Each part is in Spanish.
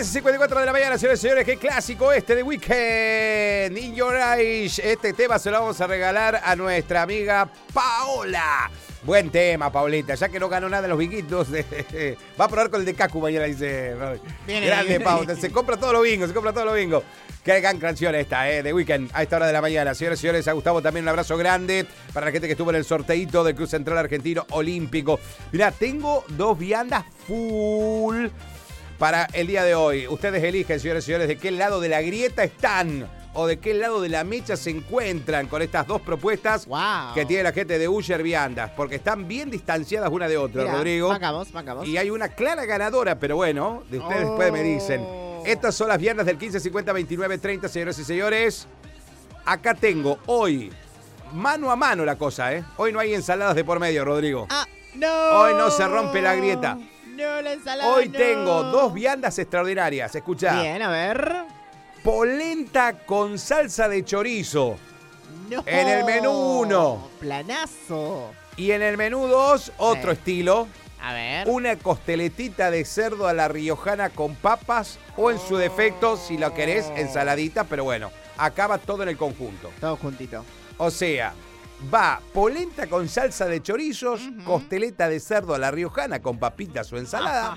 15:54 de la mañana, señores y señores. Qué clásico este de Weekend. In Your Eyes. Este tema se lo vamos a regalar a nuestra amiga Paola. Buen tema, Paulita. Ya que no ganó nada en los vinguitos. Va a probar con el de Cacu mañana, dice Robin. Grande, Paula. Se compra todos los bingos. Qué gran canción esta, de Weekend, a esta hora de la mañana. Señores y señores, a Gustavo también un abrazo grande para la gente que estuvo en el sorteito del Club Central Argentino Olímpico. Mirá, tengo 2 viandas full para el día de hoy. Ustedes eligen, señores y señores, de qué lado de la grieta están o de qué lado de la mecha se encuentran con estas 2 propuestas que tiene la gente de Uller Viandas, porque están bien distanciadas una de otra, mirá, Rodrigo. Vamos. Y hay una clara ganadora, pero bueno, de ustedes después me dicen. Estas son las viandas del 15:50-29:30, señores y señores. Acá tengo hoy, mano a mano la cosa, ¿eh? Hoy no hay ensaladas de por medio, Rodrigo. No. Hoy no se rompe la grieta. No, la ensalada Hoy no. tengo 2 viandas extraordinarias, escuchá. Bien, a ver. Polenta con salsa de chorizo. No. En el menú 1. Planazo. Y en el menú 2, otro estilo. A ver. Una costeletita de cerdo a la riojana con papas o en su defecto, si lo querés, ensaladita, pero bueno, acaba todo en el conjunto. Todo juntito. O sea, va polenta con salsa de chorizos, costeleta de cerdo a la riojana con papitas o ensalada.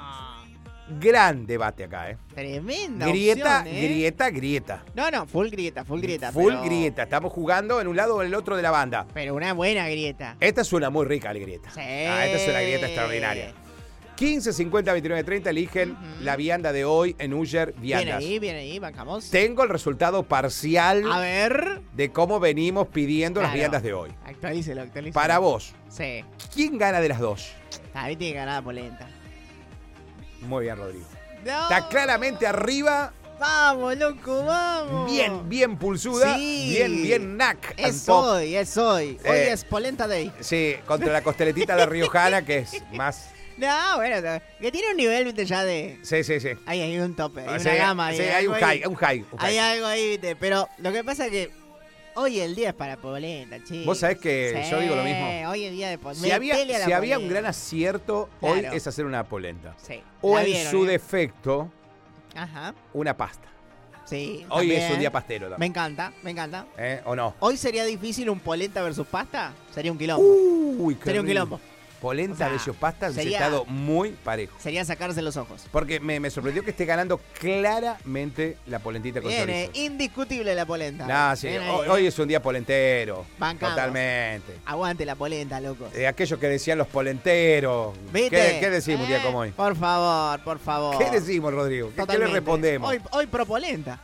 Gran debate acá, ¿eh? Tremenda Grieta, opción, ¿eh? grieta. No, full grieta. Full pero... grieta. Estamos jugando en un lado o en el otro de la banda. Pero una buena grieta. Esta suena muy rica, la grieta. Sí. Esta es una grieta extraordinaria. 15:50-29:30 eligen la vianda de hoy en Uller Viandas. Bien ahí, bancamos. Tengo el resultado parcial A ver. de cómo venimos pidiendo las viandas de hoy. Actualícelo. Para vos, Sí. ¿quién gana de las 2? Ahí tiene que ganar polenta. Muy bien, Rodrigo. No. Está claramente arriba. Vamos, loco, vamos. Bien pulsuda. Sí. Bien nac. Es hoy. Hoy es polenta day. Sí, contra la costeletita de la riojana, que es más... No, bueno, que tiene un nivel, viste, ya de... Sí. Ahí hay un tope, hay Sí, una gama. sí, Hay hay un high. Hay algo ahí, viste, pero lo que pasa es que hoy el día es para polenta, chicos. Vos sabés que yo digo lo mismo. Hoy el día de polenta. Si había un gran acierto, hoy es hacer una polenta. Sí. O La en vieron, su defecto, Ajá. una pasta. Sí. Hoy también. es un día pastero Me también. encanta. ¿O no? Hoy sería difícil un polenta versus pasta. Sería un quilombo. Uy, qué Sería un rico. quilombo. Polenta versus pasta hubiese sería- estado muy parejo. Sería sacarse los ojos. Porque me sorprendió que esté ganando claramente la polentita con Viene, chorizo. indiscutible la polenta. No, sí, Bien ahí, hoy es un día polentero. Bancamos. Totalmente. Aguante la polenta, loco. Aquellos que decían los polenteros. ¿Viste? ¿Qué decimos un día como hoy? Por favor. ¿Qué decimos, Rodrigo? ¿Qué le Totalmente. respondemos? Hoy pro polenta.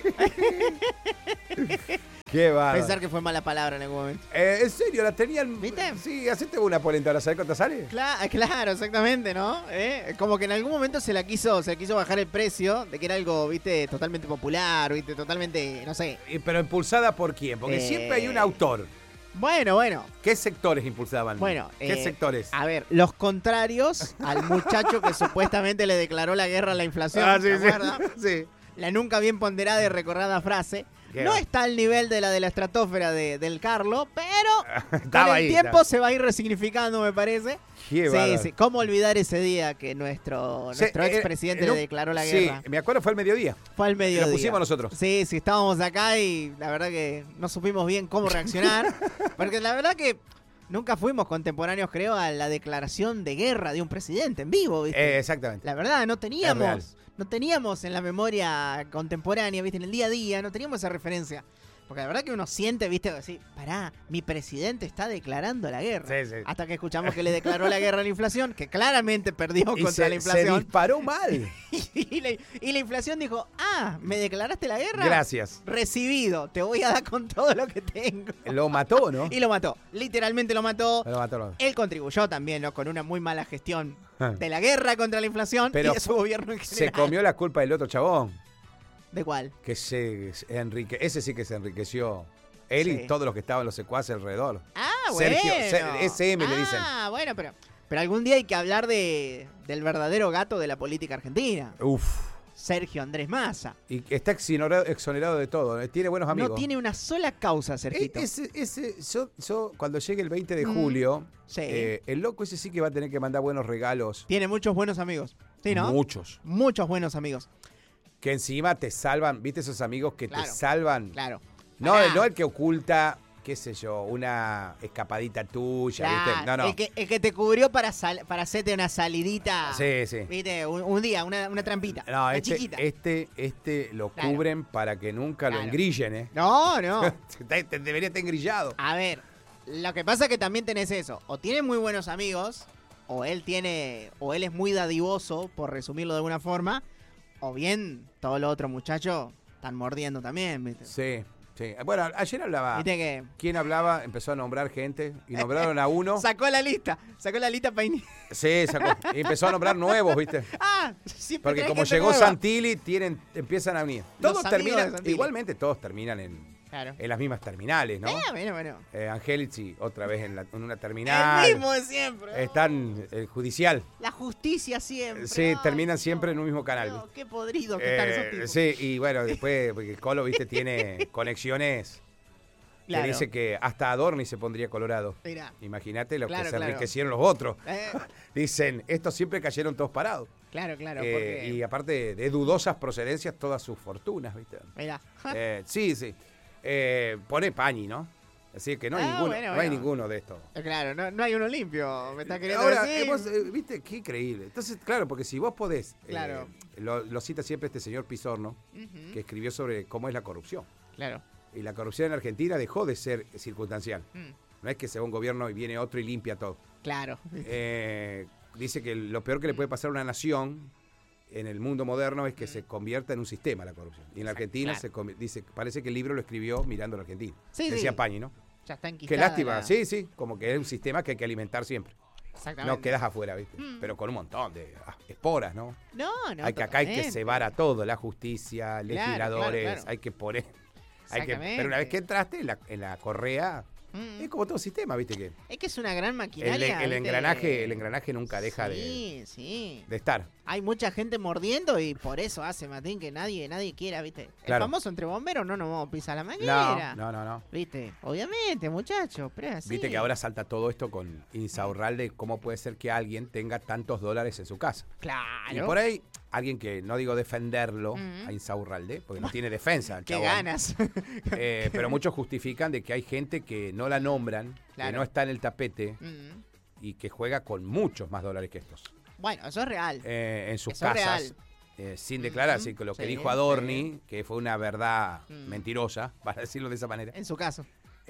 Qué bárbaro. Pensar que fue mala palabra en algún momento. En serio, la tenían. ¿Viste? Sí, hacete una polenta, ¿ahora sabés cuánto sale? Claro, exactamente, ¿no? Como que en algún momento se quiso bajar el precio de que era algo, viste, totalmente popular, viste, totalmente, no sé. Pero impulsada por quién? Porque siempre hay un autor. Bueno. ¿Qué sectores impulsaban? Bueno, ¿Qué sectores? A ver, los contrarios al muchacho que supuestamente le declaró la guerra a la inflación. Ah, sí, ¿te acuerdas? sí. La nunca bien ponderada y recordada frase. ¿Qué No va? está al nivel de la estratosfera del Carlo, pero con Estaba el ahí, tiempo estaba. se va a ir resignificando, me parece. Qué bárbaro. Sí. ¿Cómo olvidar ese día que nuestro expresidente le declaró la guerra? Sí, me acuerdo, fue al mediodía. Fue al mediodía. Lo pusimos nosotros. Sí, estábamos acá y la verdad que no supimos bien cómo reaccionar. Porque la verdad que nunca fuimos contemporáneos, creo, a la declaración de guerra de un presidente en vivo, ¿viste? Exactamente. La verdad, no Es real. teníamos en la memoria contemporánea, ¿viste? En el día a día, no teníamos esa referencia. Porque la verdad que uno siente, ¿viste? Así, pará, mi presidente está declarando la guerra. Sí. Hasta que escuchamos que le declaró la guerra a la inflación, que claramente perdió Y contra la se inflación. disparó mal. y la inflación dijo, ¿me declaraste la guerra? Gracias. Recibido, te voy a dar con todo lo que tengo. Lo mató, ¿no? Y lo mató, literalmente lo mató. Lo mató. Él contribuyó también, ¿no? Con una muy mala gestión de la guerra contra la inflación Pero y de su gobierno en Se general. comió la culpa del otro chabón. ¿De cuál? Que ese sí que se enriqueció. Él y Sí. todos los que estaban los secuaces alrededor. Bueno. Sergio, SM le dicen. Bueno, pero algún día hay que hablar del verdadero gato de la política argentina. Uf. Sergio Andrés Massa. Y está exonerado de todo. Tiene buenos amigos. No tiene una sola causa, Sergito. Yo cuando llegue el 20 de julio, Sí. el loco ese sí que va a tener que mandar buenos regalos. Tiene muchos buenos amigos. Sí, ¿no? Muchos. Muchos buenos amigos. Que encima te salvan, ¿viste esos amigos que te salvan? Claro. No el que oculta, qué sé yo, una escapadita tuya, ¿viste? No. El que te cubrió para hacerte una salidita. Sí. ¿Viste? Un día, una trampita. No, una chiquita. Este lo cubren para que nunca lo engrillen, ¿eh? No. Debería estar engrillado. A ver, lo que pasa es que también tenés eso. O tienes muy buenos amigos, o él es muy dadivoso, por resumirlo de alguna forma, o bien todos los otros muchachos están mordiendo también, ¿viste? Sí. Bueno, ayer hablaba. ¿Viste que? ¿Quién hablaba? Empezó a nombrar gente y nombraron a uno. Sacó la lista para Sí, sacó. Y empezó a nombrar nuevos, ¿viste? Siempre. Porque como gente llegó nueva. Santilli, empiezan a venir. Todos terminan, igualmente todos terminan en las mismas terminales, ¿no? Bueno. Angelici, otra vez en una terminal. El mismo de siempre. Están judicial. La justicia siempre. Sí, terminan siempre en un mismo canal. No, qué podrido que están esos tipos. Sí, y bueno, después, porque el Colo, ¿viste? Tiene conexiones. Claro. Que dice que hasta Adorni se pondría colorado. Mirá. Imagínate lo que se enriquecieron los otros. Dicen, estos siempre cayeron todos parados. Claro. Y aparte de dudosas procedencias, todas sus fortunas, ¿viste? Mirá. Sí. Pone Pañi, ¿no? Así que no hay ninguno de estos. Claro, no hay uno limpio, me está queriendo Ahora, decir. ¿viste? Qué increíble. Entonces, claro, porque si vos podés, Claro. lo cita siempre este señor Pisorno, que escribió sobre cómo es la corrupción. Claro. Y la corrupción en Argentina dejó de ser circunstancial. No es que se va un gobierno y viene otro y limpia todo. Claro. Dice que lo peor que le puede pasar a una nación en el mundo moderno es que se convierta en un sistema la corrupción. Y en la Argentina dice, parece que el libro lo escribió mirando a la Argentina. Decía Pañi, ¿no? Ya está enquistada. Qué lástima, sí, como que es un sistema que hay que alimentar siempre. Exactamente. No quedas afuera, ¿viste? Pero con un montón de esporas, ¿no? No. Acá hay que cebar a todo, la justicia, legisladores, claro. hay que poner... pero una vez que entraste en la correa, es como todo sistema, ¿viste? Es que es una gran maquinaria. El engranaje nunca deja de estar. Hay mucha gente mordiendo y por eso hace, Martín, que nadie quiera, ¿viste? Claro. El famoso entre bomberos no nos vamos a pisar la manguera. No. ¿Viste? Obviamente, muchachos, pero es así. Viste que ahora salta todo esto con Insaurralde, cómo puede ser que alguien tenga tantos dólares en su casa. Claro. Y por ahí, alguien que no digo defenderlo a Insaurralde, porque no tiene defensa. El ¡Qué chabón. ganas! Pero muchos justifican de que hay gente que no la nombran, que no está en el tapete y que juega con muchos más dólares que estos. Bueno, eso es real. En sus eso casas, sin declarar, así que lo que dijo Adorni, que fue una verdad mentirosa, para decirlo de esa manera. En su caso.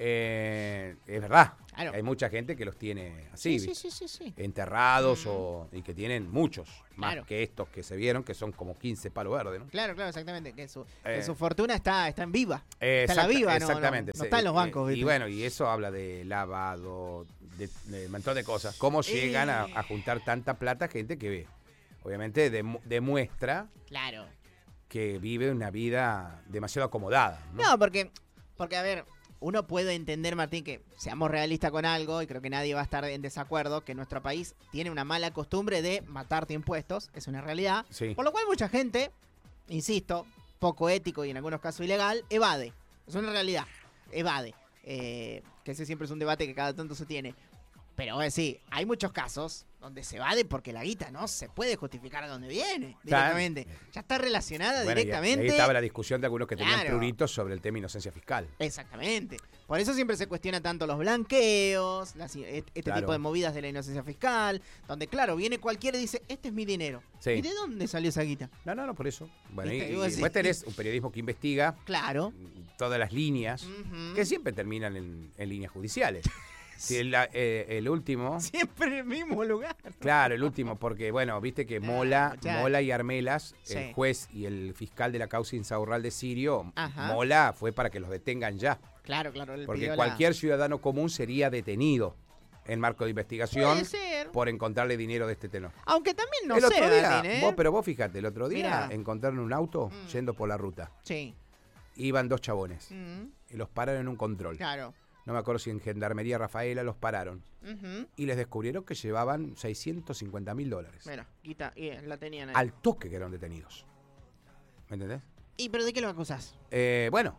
Es verdad. Claro. Hay mucha gente que los tiene así, Sí. enterrados y que tienen muchos, más Claro. que estos que se vieron, que son como 15 palos verdes, ¿no? Claro, exactamente. Que su fortuna está en viva. Está en la viva, exactamente. No está en los bancos, ¿viste? Y bueno, y eso habla de lavado, de un montón de cosas. ¿Cómo llegan a juntar tanta plata gente que obviamente demuestra Claro. que vive una vida demasiado acomodada, ¿no? No, porque a ver, uno puede entender, Martín, que seamos realistas con algo, y creo que nadie va a estar en desacuerdo, que nuestro país tiene una mala costumbre de matarte impuestos, es una realidad. Sí. Por lo cual mucha gente, insisto, poco ético y en algunos casos ilegal, evade. Es una realidad, evade. Que ese siempre es un debate que cada tanto se tiene. Pero sí, hay muchos casos donde se evade porque la guita no se puede justificar a dónde viene directamente. Ya está relacionada directamente. Y ahí estaba la discusión de algunos que tenían Claro. pruritos sobre el tema inocencia fiscal. Exactamente. Por eso siempre se cuestiona tanto los blanqueos, este tipo de movidas de la inocencia fiscal, donde claro, viene cualquiera y dice, este es mi dinero. Sí. ¿Y de dónde salió esa guita? No, por eso. Bueno, ¿Viste? y Vos después decís- tenés un periodismo que investiga Claro. todas las líneas, Ujú. que siempre terminan en líneas judiciales. Si el último... Siempre en el mismo lugar. Claro, el último, porque bueno, viste que Mola y Armelas, Sí. el juez y el fiscal de la causa Insaurralde Sirio, Ajá. Mola fue para que los detengan ya. Claro, él Porque pidió cualquier ciudadano común sería detenido en marco de investigación Puede ser. por encontrarle dinero de este tenor. Aunque también no el sé, otro día, Martín, ¿eh? pero vos fíjate, el otro día Mirá. encontraron un auto yendo por la ruta. Sí. Iban dos chabones Mm, y los pararon en un control. claro. No me acuerdo si en Gendarmería Rafaela los pararon. Ujú. Y les descubrieron que llevaban $650.000. Mira, guita, la tenían ahí. Al toque quedaron detenidos. ¿Me entendés? ¿Y pero de qué lo acusás? Bueno,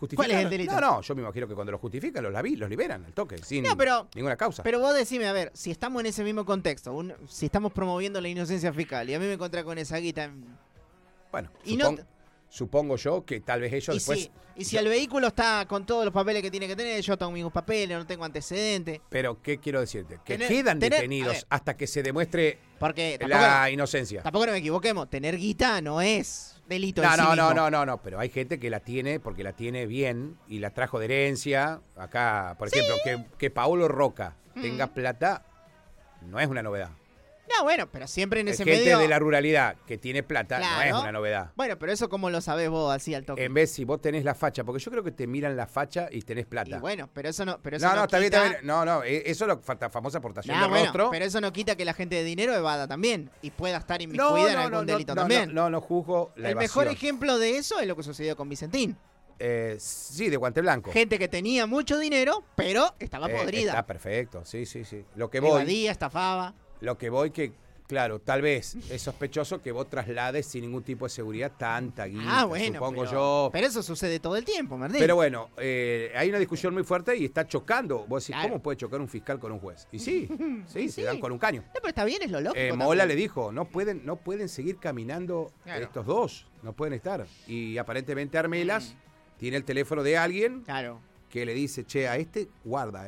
justifican. ¿Cuál es el delito? No, yo me imagino que cuando lo justifican los liberan al toque, sin No, pero- ninguna causa. Pero vos decime, a ver, si estamos en ese mismo contexto, si estamos promoviendo la inocencia fiscal y a mí me encontré con esa guita... Bueno, y no- supongo yo que tal vez ellos después... Y si el vehículo está con todos los papeles que tiene que tener, yo tengo mis papeles, no tengo antecedentes. Pero, ¿qué quiero decirte? Que Tener- quedan tener- detenidos a ver. hasta que se demuestre Porque la inocencia. tampoco nos equivoquemos, tener guita no es delito en No, sí no, mismo. no, pero hay gente que la tiene porque la tiene bien y la trajo de herencia. Acá, por ejemplo, que Paolo Roca tenga plata no es una novedad. No, bueno, pero siempre en ese Gente medio... de la ruralidad que tiene plata no Claro. es una novedad. Bueno, pero eso cómo lo sabés vos así al toque. En vez si vos tenés la facha, porque yo creo que te miran la facha y tenés plata. Y bueno, pero eso no... Pero eso no, está bien, quita- está bien. No, eso es la famosa aportación Ah, de bueno, rostro. pero eso no quita que la gente de dinero evada también y pueda estar inmiscuida en algún delito también. No juzgo la El mejor evasión. ejemplo de eso es lo que sucedió con Vicentín. Sí, de guante blanco. Gente que tenía mucho dinero, pero estaba podrida. Está perfecto, sí. Lo que Evadía, estafaba. que, claro, tal vez es sospechoso que vos traslades sin ningún tipo de seguridad tanta guita, Bueno, supongo pero, yo. pero eso sucede todo el tiempo, Martín. Pero bueno, hay una discusión muy fuerte y está chocando. Vos decís, Claro. ¿cómo puede chocar un fiscal con un juez? Y sí, se dan con un caño. No, pero está bien, es lo lógico. Mola también. le dijo, no pueden seguir caminando Claro. estos dos, no pueden estar. Y aparentemente Armelas tiene el teléfono de alguien Claro. que le dice, che, a este guarda,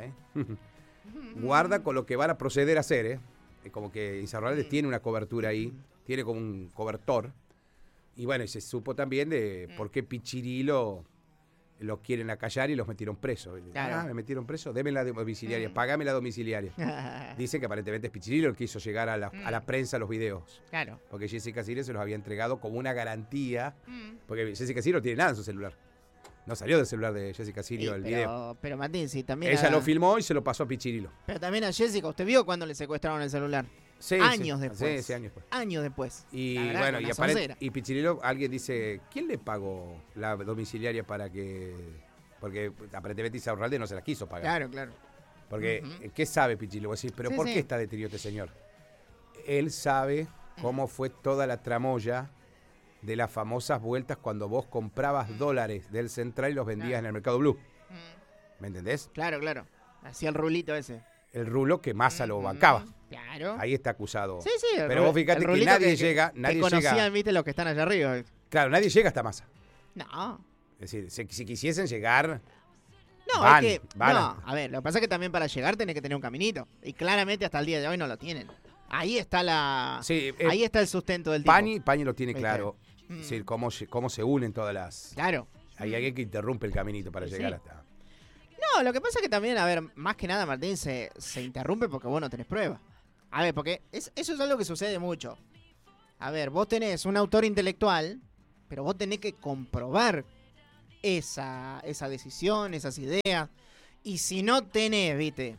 guarda con lo que van a proceder a hacer, Como que Izarralde tiene una cobertura ahí, tiene como un cobertor. Y bueno, y se supo también de por qué Pichirilo lo quieren acallar y los metieron presos. Claro. Ah, me metieron preso, deme la domiciliaria, pagame la domiciliaria. Dicen que aparentemente es Pichirilo el que hizo llegar a la prensa los videos. Claro. Porque Jessica Sirio se los había entregado como una garantía. Porque Jessica Sirio no tiene nada en su celular. No salió del celular de Jessica Sirio el video. Pero Martín, sí, también... Ella lo filmó y se lo pasó a Pichirilo. Pero también a Jessica, ¿usted vio cuando le secuestraron el celular? Sí, Años sí, después. Sí, años después. Años después. Y La verdad, bueno, una y, soncera. y Pichirilo, alguien dice, ¿quién le pagó la domiciliaria para que...? Porque aparentemente Izarralde no se la quiso pagar. Claro. Porque, ¿qué sabe Pichirilo? Vos decís, ¿pero Sí, por sí. qué está detenido este señor? Él sabe cómo fue toda la tramoya de las famosas vueltas cuando vos comprabas dólares del Central y los vendías en el Mercado Blue. ¿Me entendés? Claro. Hacía el rulito ese. El rulo que Massa lo bancaba. Claro. Ahí está acusado. Sí. Pero vos fíjate el que rulito nadie llega... que Nadie conocían, llega. viste, los que están allá arriba. Claro, nadie llega hasta Massa. No. Es decir, si quisiesen llegar... No, Van, es que... van. No, a ver, lo que pasa es que también para llegar tenés que tener un caminito. Y claramente hasta el día de hoy no lo tienen. Ahí está Sí, ahí está el sustento del tipo. Pañi lo tiene ¿Viste? claro. Es decir, cómo se unen todas las... Claro. Hay alguien que interrumpe el caminito para Sí. llegar hasta... No, lo que pasa es que también, a ver, más que nada, Martín, se interrumpe porque vos no tenés prueba. A ver, porque eso es algo que sucede mucho. A ver, vos tenés un autor intelectual, pero vos tenés que comprobar esa decisión, esas ideas. Y si no tenés, viste,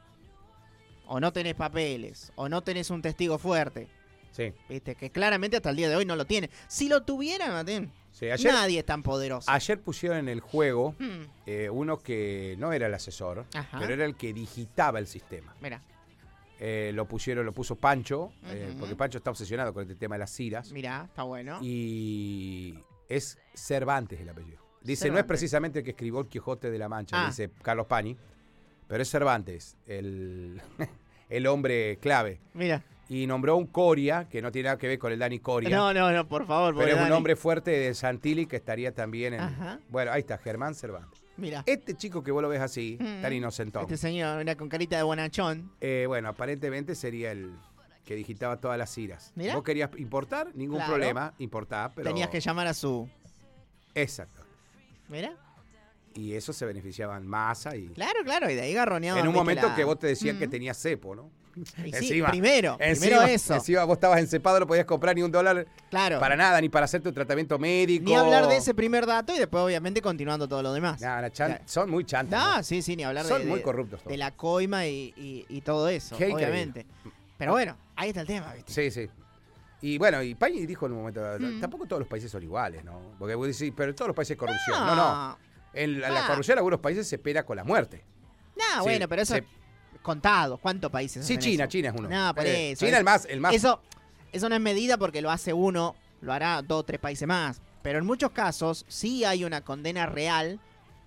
o no tenés papeles, o no tenés un testigo fuerte, Sí. viste, que claramente hasta el día de hoy no lo tiene. Si lo tuvieran, Martín, Sí, ayer, nadie es tan poderoso. ayer pusieron en el juego Hmm, uno que no era el asesor, Ajá. pero era el que digitaba el sistema. mira, Lo puso Pancho, Ujú. porque Pancho está obsesionado con este tema de las ciras. mira, está bueno. Y es Cervantes el apellido. Dice, no es Cervantes. precisamente el que escribió el Quijote de la Mancha, Ah. dice Carlos Pañi, pero es Cervantes, el, el hombre clave. Mira. Y nombró un Coria, que no tiene nada que ver con el Dani Coria, No, por favor. pero pobre es un Dani. hombre fuerte de Santilli que estaría también en... Ajá. Bueno, ahí está, Germán Cervantes. Mira. Este chico que vos lo ves así, Mm. tan inocentón, Este señor era con carita de bonachón. bueno, aparentemente sería el que digitaba todas las ciras. Mirá. Vos querías importar, ningún Claro. problema, importá, pero... Tenías que llamar a su... Exacto. Mira. Y eso se beneficiaban Massa y... Claro, y de ahí garroneaban. En un viste, momento la- que vos te decían que Mm. tenías cepo, ¿no? Y sí, primero eso. Encima vos estabas encepado, no podías comprar ni $1 Claro. para nada, ni para hacerte un tratamiento médico. Ni hablar de ese primer dato y después, obviamente, continuando todo lo demás. Son muy chantas. No, ¿no? sí, ni hablar Son de... muy corruptos todos. De la coima y todo eso, Qué obviamente. Pero bueno, ahí está el tema, ¿viste? Sí. Y bueno, y Pañi dijo en un momento, Mm. tampoco todos los países son iguales, ¿no? Porque vos decís, pero en todos los países hay corrupción. No. No. En la corrupción en algunos países se espera con la muerte. No, Sí, bueno, pero eso... Contado, ¿cuántos países Sí, hacen China eso? es uno. No, por eso. China el más. Eso no es medida porque lo hace uno, lo hará 2 o 3 países más. Pero en muchos casos sí hay una condena real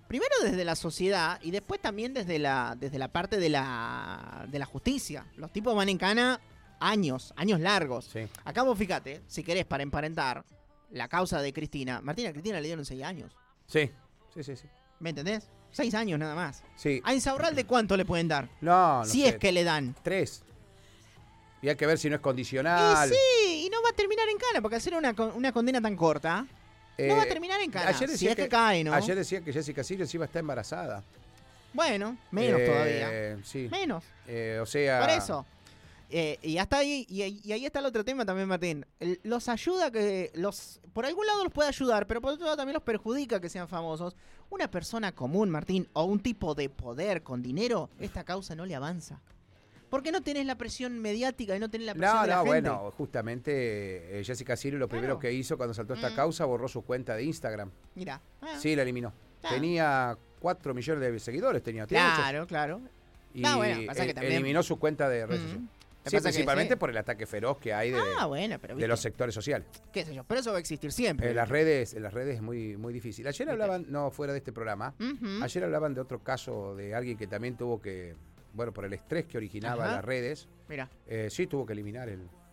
primero desde la sociedad y después también desde la parte de la justicia. Los tipos van en cana años largos. Sí. Acá vos fíjate, si querés para emparentar la causa de Cristina. A Cristina le dieron 6 años. Sí. ¿Me entendés? 6 años nada más. Sí. ¿A Insaurralde cuánto le pueden dar? No si sé. es que le dan. 3. Y hay que ver si no es condicional. Y sí, y no va a terminar en cana, porque al ser una condena tan corta, no va a terminar en cana. Ayer Si decía es que cae, ¿no? Ayer decía que Jessica Sirio encima está embarazada. Bueno, menos todavía. Sí. Menos. O sea... Por eso. Y hasta ahí, y ahí está el otro tema también, Martín. Los ayuda por algún lado los puede ayudar, pero por otro lado también los perjudica que sean famosos. Una persona común, Martín, o un tipo de poder con dinero, esta causa no le avanza. Porque no tenés la presión mediática y no tenés la presión de la gente. Bueno, justamente Jessica Sirio lo primero que hizo cuando saltó esta causa, borró su cuenta de Instagram. Mira. Sí, la eliminó. Tenía 4 millones de seguidores, tenía. Claro. Y bueno, pasa que también... eliminó su cuenta de redes sociales. Sí, principalmente por el ataque feroz que hay de los sectores sociales. Qué sé yo, pero eso va a existir siempre. En las redes es muy, muy difícil. Ayer hablaban, no fuera de este programa, ayer hablaban de otro caso de alguien que también tuvo que, bueno, por el estrés que originaba las redes, mira, sí tuvo que eliminar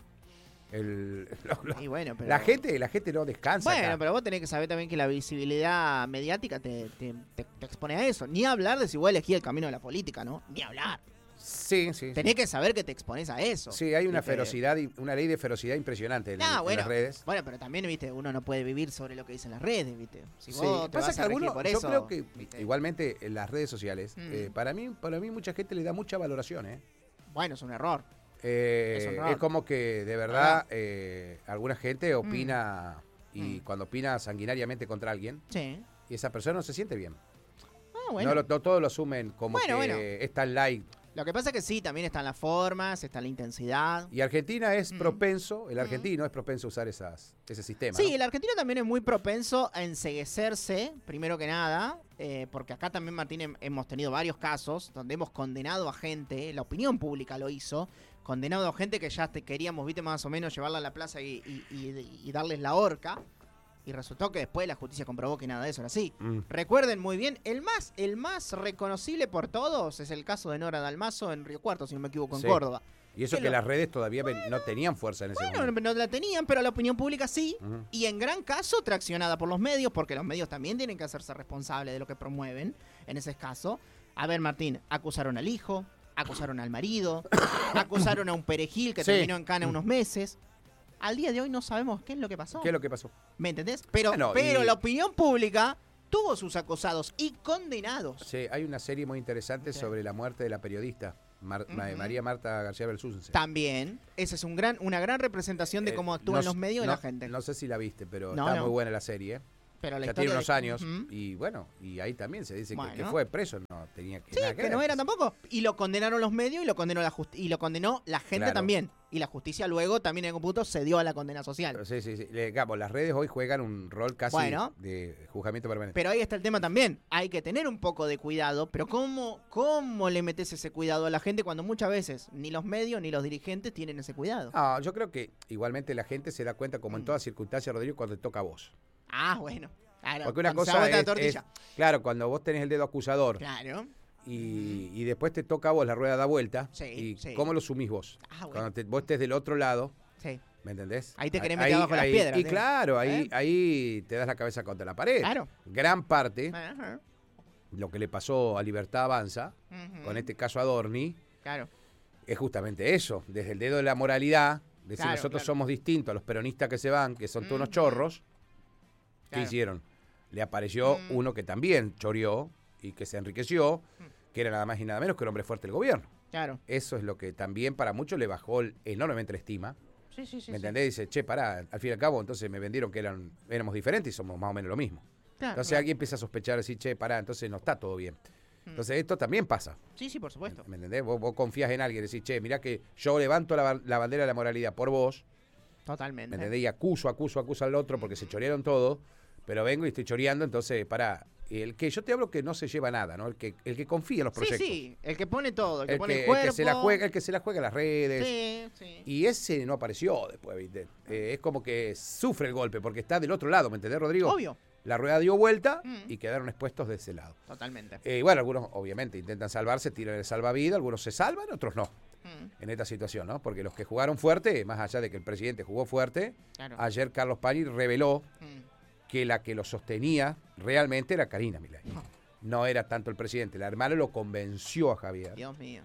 y bueno, pero... la gente no descansa. Bueno, acá. pero vos tenés que saber también que la visibilidad mediática te expone a eso. Ni hablar de si vos elegís el camino de la política, ¿no? Ni hablar. Sí. Tenés que saber que te expones a eso. Sí, hay una ferocidad, una ley de ferocidad impresionante en las redes. Bueno, pero también, viste, uno no puede vivir sobre lo que dicen las redes, viste. Si Sí, vos te pasa vas que a regir por yo eso, creo que ¿viste? igualmente en las redes sociales, para mí mucha gente le da mucha valoración, Bueno, es un error. Es como que de verdad alguna gente opina y cuando opina sanguinariamente contra alguien, Sí. y esa persona no se siente bien. Bueno. No todos lo asumen como Bueno, es tan light. Lo que pasa es que sí, también están las formas, está la intensidad. Y Argentina es propenso, el argentino es propenso a usar ese sistema. Sí, ¿no? el argentino también es muy propenso a enceguecerse, primero que nada, porque acá también, Martín, hemos tenido varios casos donde hemos condenado a gente, la opinión pública lo hizo, condenado a gente que ya queríamos, viste, más o menos llevarla a la plaza y darles la horca. Y resultó que después la justicia comprobó que nada de eso era así. Recuerden muy bien, el más reconocible por todos es el caso de Nora Dalmazo en Río Cuarto, si no me equivoco, en Córdoba. Y eso que las redes todavía no tenían fuerza en ese momento. Bueno, no la tenían, pero la opinión pública sí. Y en gran caso traccionada por los medios, porque los medios también tienen que hacerse responsables de lo que promueven en ese caso. A ver, Martín, acusaron al hijo, acusaron al marido, acusaron a un perejil que terminó en cana unos meses. Al día de hoy no sabemos qué es lo que pasó. ¿Qué es lo que pasó? ¿Me entendés? Pero la opinión pública tuvo sus acusados y condenados. Sí, hay una serie muy interesante sobre la muerte de la periodista María Marta García Belsunce. También, esa es una gran representación de cómo actúan los medios y la gente. No sé si la viste, pero está muy buena la serie. Pero la ya tiene unos años y bueno, y ahí también se dice que fue preso, no tenía que nada que ver. No era tampoco. Y lo condenaron los medios y lo condenó la gente también. Y la justicia luego también en algún punto cedió a la condena social. Sí. Digamos, las redes hoy juegan un rol casi de juzgamiento permanente. Pero ahí está el tema también. Hay que tener un poco de cuidado, pero ¿cómo le metes ese cuidado a la gente cuando muchas veces ni los medios ni los dirigentes tienen ese cuidado? No, yo creo que igualmente la gente se da cuenta, como en todas circunstancias, Rodrigo, cuando te toca a vos. Ah, bueno. Claro, porque una cosa es, claro, cuando vos tenés el dedo acusador. Claro. Y después te toca a vos, la rueda da vuelta. Sí. ¿Cómo lo sumís vos? Bueno. Cuando vos estés del otro lado. Sí. ¿Me entendés? Ahí te querés meter abajo las piedras. Y claro, ahí te das la cabeza contra la pared. Claro. Gran parte, lo que le pasó a Libertad Avanza, con este caso a Dorni, claro, es justamente eso. Desde el dedo de la moralidad, decir nosotros somos distintos a los peronistas que se van, que son todos unos chorros. ¿Qué hicieron? Le apareció uno que también choreó y que se enriqueció, que era nada más y nada menos que el hombre fuerte del gobierno. Claro. Eso es lo que también para muchos le bajó enormemente la estima. Sí. ¿Me entendés? Dice, che, pará, al fin y al cabo, entonces me vendieron que éramos diferentes y somos más o menos lo mismo. Claro, entonces alguien empieza a sospechar, decir, che, pará, entonces no está todo bien. Entonces esto también pasa. Sí, por supuesto. ¿Me entendés? Vos confías en alguien, decís, che, mirá que yo levanto la bandera de la moralidad por vos. Totalmente. ¿Me entendés? Y acuso al otro porque se chorearon todo, pero vengo y estoy choreando, entonces, pará. El que yo te hablo que no se lleva nada, ¿no? El que confía en los proyectos. Sí, el que pone todo, el que pone el el cuerpo. que se la juega en las redes. Sí. Y ese no apareció después, ¿viste? Es como que sufre el golpe porque está del otro lado, ¿me entendés, Rodrigo? Obvio. La rueda dio vuelta y quedaron expuestos de ese lado. Totalmente. Bueno, algunos obviamente intentan salvarse, tiran el salvavidas, algunos se salvan, otros no. En esta situación, ¿no? Porque los que jugaron fuerte, más allá de que el presidente jugó fuerte, Claro. ayer Carlos Pañi reveló que la que lo sostenía realmente era Karina Milei. No era tanto el presidente. La hermana lo convenció a Javier Dios mío.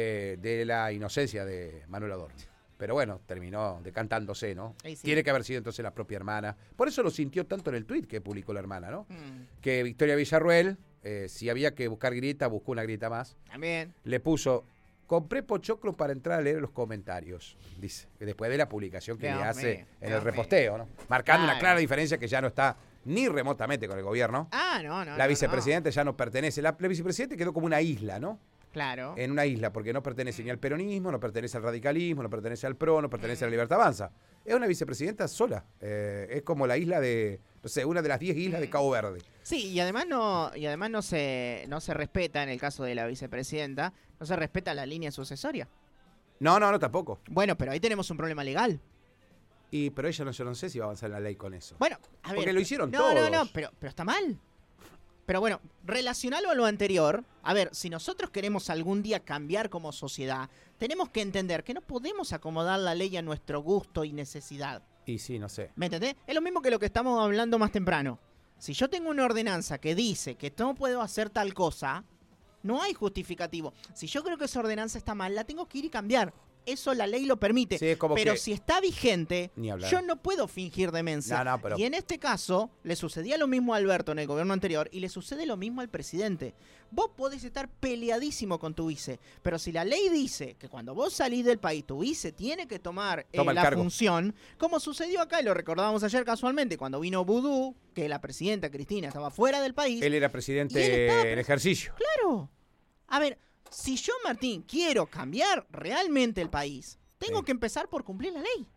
de la inocencia de Manuel Adorno. Pero bueno, terminó decantándose, ¿no? Sí. Tiene que haber sido entonces la propia hermana. Por eso lo sintió tanto en el tuit que publicó la hermana, ¿no? Que Victoria Villarruel, si había que buscar grieta, buscó una grieta más. También. Le puso, compré pochoclo para entrar a leer los comentarios, dice, después de la publicación que Dios le hace mío, en Dios el reposteo, ¿no? Marcando una Claro. clara diferencia que ya no está ni remotamente con el gobierno. No. La vicepresidenta ya no pertenece. La vicepresidenta quedó como una isla, ¿no? Claro. En una isla, porque no pertenece ni al peronismo, no pertenece al radicalismo, no pertenece al PRO, no pertenece a la Libertad Avanza. Es una vicepresidenta sola. Es como la isla de, no sé, una de las 10 islas de Cabo Verde. Sí, y además no se respeta, en el caso de la vicepresidenta, no se respeta la línea sucesoria. No, tampoco. Bueno, pero ahí tenemos un problema legal. Pero ella yo no sé si va a avanzar la ley con eso. Bueno, a ver. Porque lo hicieron no, todos. No, pero está mal. Pero bueno, relacionalo a lo anterior. A ver, si nosotros queremos algún día cambiar como sociedad, tenemos que entender que no podemos acomodar la ley a nuestro gusto y necesidad. Y sí, no sé. ¿Me entendés? Es lo mismo que lo que estamos hablando más temprano. Si yo tengo una ordenanza que dice que no puedo hacer tal cosa, no hay justificativo. Si yo creo que esa ordenanza está mal, la tengo que ir y cambiar. Eso la ley lo permite. Sí, es como pero que- si está vigente, Ni hablar. yo no puedo fingir demencia. No, pero- Y en este caso, le sucedía lo mismo a Alberto en el gobierno anterior y le sucede lo mismo al presidente. Vos podés estar peleadísimo con tu vice, pero si la ley dice que cuando vos salís del país, tu vice tiene que tomar Toma el la cargo. función, como sucedió acá, y lo recordábamos ayer casualmente, cuando vino Vudú, que la presidenta Cristina estaba fuera del país. Él era Y él presidente estaba en ejercicio. Claro. A ver, si yo, Martín, quiero cambiar realmente el país, tengo Sí. que empezar por cumplir la ley.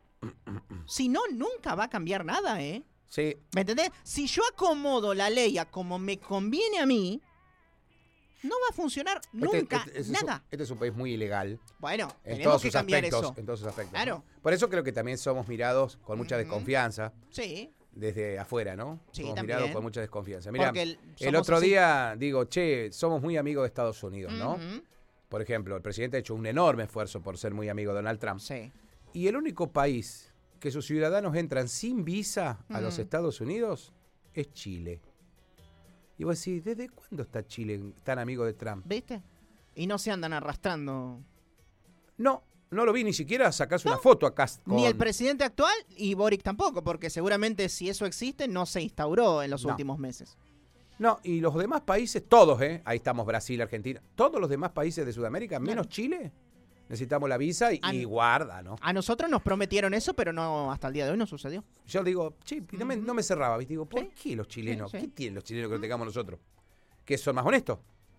Si no, nunca va a cambiar nada, ¿eh? Sí, ¿Me entendés? Si yo acomodo la ley a como me conviene a mí, no va a funcionar nunca, nada. Este es un país muy ilegal. Bueno, En tenemos todos que sus cambiar aspectos. eso. En todos sus aspectos. Claro. ¿No? Por eso creo que también somos mirados con mucha Ujú. desconfianza Sí, desde afuera, ¿no? Sí, somos también. mirados con mucha desconfianza. Mira, porque el somos otro así. día digo, che, somos muy amigos de Estados Unidos, ¿no? Ujú. Por ejemplo, el presidente ha hecho un enorme esfuerzo por ser muy amigo de Donald Trump. Sí. Y el único país que sus ciudadanos entran sin visa a los Estados Unidos es Chile. Y vos decís, ¿desde cuándo está Chile tan amigo de Trump? ¿Viste? Y no se andan arrastrando. No lo vi ni siquiera sacarse una foto acá. Ni el presidente actual y Boric tampoco, porque seguramente si eso existe no se instauró en los No. últimos meses. No, y los demás países, todos, ahí estamos, Brasil, Argentina, todos los demás países de Sudamérica, menos Chile, necesitamos la visa y guarda, ¿no? A nosotros nos prometieron eso, pero no hasta el día de hoy no sucedió. Yo digo, che, no me cerraba, ¿viste? Digo, ¿por qué los chilenos? Sí, sí. ¿Qué tienen los chilenos que no tengamos nosotros? ¿Que son más honestos?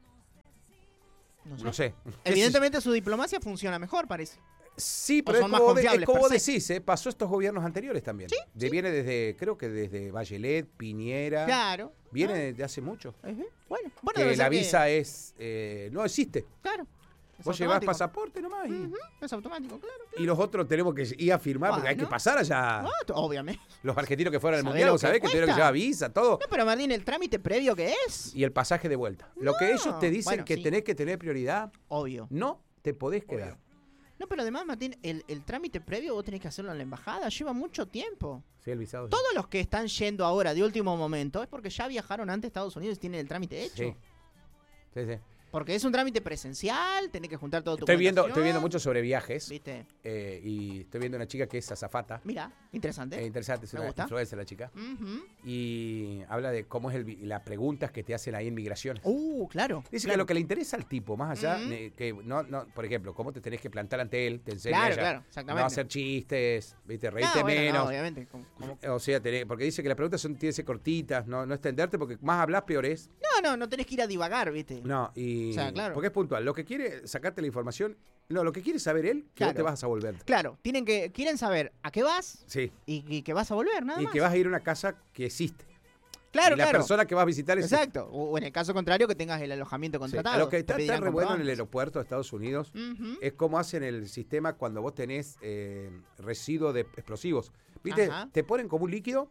No sé. Evidentemente su diplomacia funciona mejor, parece. Sí, O pero son más confiables, es como per se. decís, pasó estos gobiernos anteriores también. Viene desde, creo que desde Bachelet, Piñera. Claro. Viene de hace mucho. Ujú. Bueno, Que debe la ser visa es no existe. Claro. Es Vos llevás automático. pasaporte nomás Ujú, es automático, claro. y los otros tenemos que ir a firmar porque hay que Bueno. pasar allá. Ah, obviamente. Los argentinos que fueron al ¿Sabés mundial, lo vos que sabés que tuvieron que cuesta? llevar visa, todo. No, pero Martín, el trámite previo que es. Y el pasaje de vuelta. Lo que ellos te dicen Bueno, que sí. tenés que tener prioridad, Obvio. no te podés quedar. No, pero además, Martín, el trámite previo vos tenés que hacerlo en la embajada. Lleva mucho tiempo. Sí, el visado. Todos los que están yendo ahora de último momento es porque ya viajaron antes a Estados Unidos y tienen el trámite hecho. Sí. Sí, sí. Porque es un trámite presencial, tenés que juntar todo tu Estoy viendo mucho sobre viajes. ¿Viste? Y estoy viendo una chica que es azafata. Mira, interesante. Es interesante, es Me una gusta. influencer la chica. Ujú. Y habla de cómo es las preguntas que te hacen ahí en migraciones. Claro. Dice claro. que lo que le interesa al tipo, más allá, Ujú. que no, por ejemplo, cómo te tenés que plantar ante él, te enseña Claro, ella, claro, exactamente. no hacer chistes, ¿viste? No, Reírte bueno, menos. no, obviamente. O sea, porque dice que las preguntas tienen que ser cortitas, no extenderte, porque más hablas, peor es. No tenés que ir a divagar, ¿viste? No, y O sea, claro. porque es puntual. Lo que quiere sacarte la información, no, lo que quiere saber él, que Claro. vos te vas a volver. Claro, quieren saber a qué vas Sí. y que vas a volver, nada Y más. que vas a ir a una casa que existe. Claro, y la claro. persona que vas a visitar es Exacto. O en el caso contrario, que tengas el alojamiento Sí. contratado. A lo que Te está pedirán re bueno en el comprobantes. aeropuerto de Estados Unidos Ujú. es cómo hacen el sistema cuando vos tenés residuo de explosivos. ¿Viste? Ajá. Te ponen como un líquido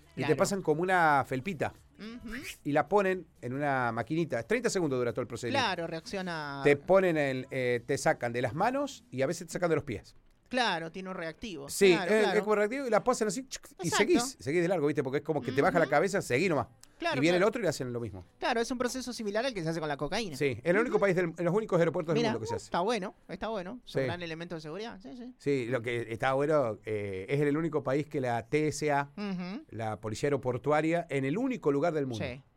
Y te Claro. pasan como una felpita. Ujú. Y la ponen en una maquinita. 30 segundos dura todo el procedimiento. Claro, reacciona. Te ponen te sacan de las manos y a veces te sacan de los pies. Claro, tiene un reactivo. Sí, claro, claro. es como reactivo y la pasan así y Exacto. seguís de largo, ¿viste? Porque es como que te baja la cabeza, seguí nomás. Claro, y viene claro. el otro y le hacen lo mismo. Claro, es un proceso similar al que se hace con la cocaína. Sí, en el único país en los únicos aeropuertos del Mira, mundo que se hace. está bueno, está bueno. Es un Sí. gran elemento de seguridad. Sí, sí. Sí, lo que está bueno es el único país que la TSA, Ujú. la Policía Aeroportuaria, en el único lugar del mundo Sí,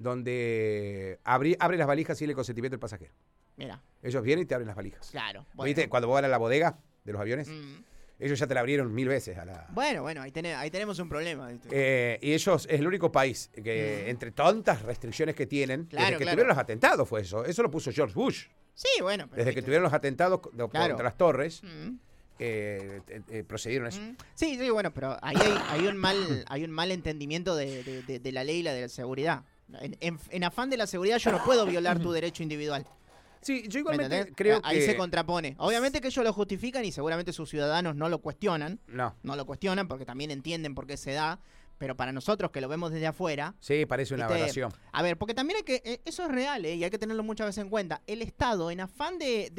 donde abre las valijas sin el consentimiento del pasajero. mira, Ellos vienen y te abren las valijas. claro. Bueno. ¿Viste? Cuando vos vas a la bodega de los aviones, Mm. ellos ya te la abrieron 1000 veces a la... Bueno, ahí tenemos un problema. ¿viste? Y ellos es el único país que, entre tantas restricciones que tienen, Claro, desde que claro. tuvieron los atentados fue eso. Eso lo puso George Bush. Sí, bueno. pero Desde que ¿viste? tuvieron los atentados Claro. contra las torres, Mm. procedieron eso. Sí, sí, bueno, pero ahí hay un mal entendimiento de la ley y la de la seguridad. En afán de la seguridad yo no puedo violar tu derecho individual. Sí, yo ¿Me igualmente entendés? creo Ahí que... se contrapone. Obviamente que ellos lo justifican y seguramente sus ciudadanos no lo cuestionan. No, No lo cuestionan porque también entienden por qué se da. Pero para nosotros que lo vemos desde afuera... sí, parece una ¿viste? aberración. A ver, porque también hay que... eso es real, y hay que tenerlo muchas veces en cuenta. El Estado, en afán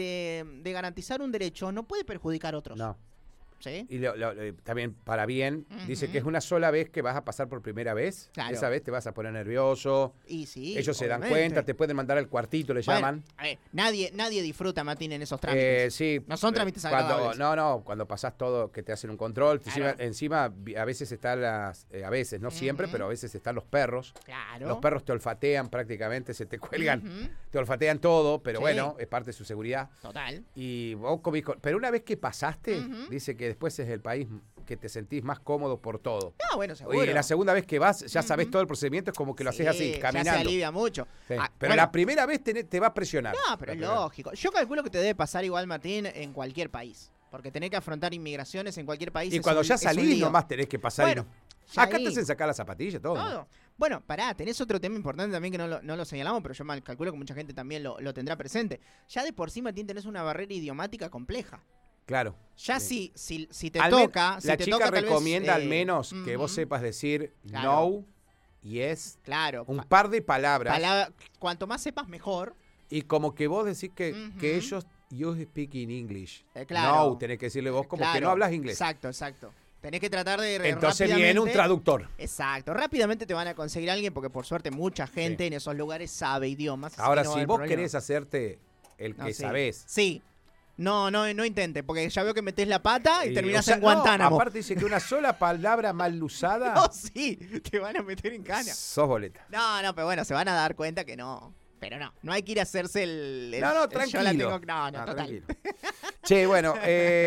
de garantizar un derecho, no puede perjudicar a otros. No. ¿Sí? Y también para bien, dice Ujú. que es una sola vez que vas a pasar por primera vez. Claro. Esa vez te vas a poner nervioso. Y sí, Ellos se dan obviamente. cuenta, te pueden mandar al cuartito, le Bueno, llaman. nadie disfruta, Martín, en esos trámites. Sí. No son trámites cuando, agradables. No, cuando pasás todo, que te hacen un control. Claro. Encima, a veces están a veces, no siempre, Ujú. pero a veces están los perros. Claro. Los perros te olfatean prácticamente, se te cuelgan, Ujú. te olfatean todo, pero Sí. bueno, es parte de su seguridad. Total. Y vos pero una vez que pasaste, Ujú. dice que después es el país que te sentís más cómodo por todo. Ah, bueno, seguro. Oye, la segunda vez que vas, ya sabes Ujú. todo el procedimiento, es como que lo haces Sí, así, Ya se caminando. alivia mucho. Sí. Ah, Pero bueno, la primera vez te va a presionar. No, pero La es primera. lógico. Yo calculo que te debe pasar igual, Martín, en cualquier país. Porque tener que afrontar inmigraciones en cualquier país Y es cuando un- ya es un salís, lío. nomás tenés que pasar. Bueno, ya Acá ahí. te hacen sacar las zapatillas, todo. Todo. Bueno, pará, tenés otro tema importante también que no lo señalamos, pero yo calculo que mucha gente también lo tendrá presente. Ya de por sí, Martín, tenés una barrera idiomática compleja. Claro. Ya Sí. si te Al toca... si la te chica toca, tal vez, recomienda al menos que vos ujú, sepas decir Claro. no, yes, Claro. un par de palabras. Cuanto más sepas, mejor. Y como que vos decís que Ujú. ellos, you speak in English. Claro. No, tenés que decirle vos como que Claro. no hablas inglés. Exacto. Tenés que tratar de Entonces viene un rápidamente- traductor. Exacto. Rápidamente te van a conseguir a alguien porque por suerte mucha gente Sí. en esos lugares sabe idiomas. así Ahora, que no va a si haber vos problema. querés hacerte el No, que sí. sabés. Sí. No intente, porque ya veo que metés la pata y o terminás sea, en Guantánamo. No, aparte dice que una sola palabra mal usada, No, sí, te van a meter en cana. sos boleta. No, pero bueno, se van a dar cuenta que no. Pero no hay que ir a hacerse el No, el tranquilo. yo la tengo, no, total. Tranquilo. Che, bueno,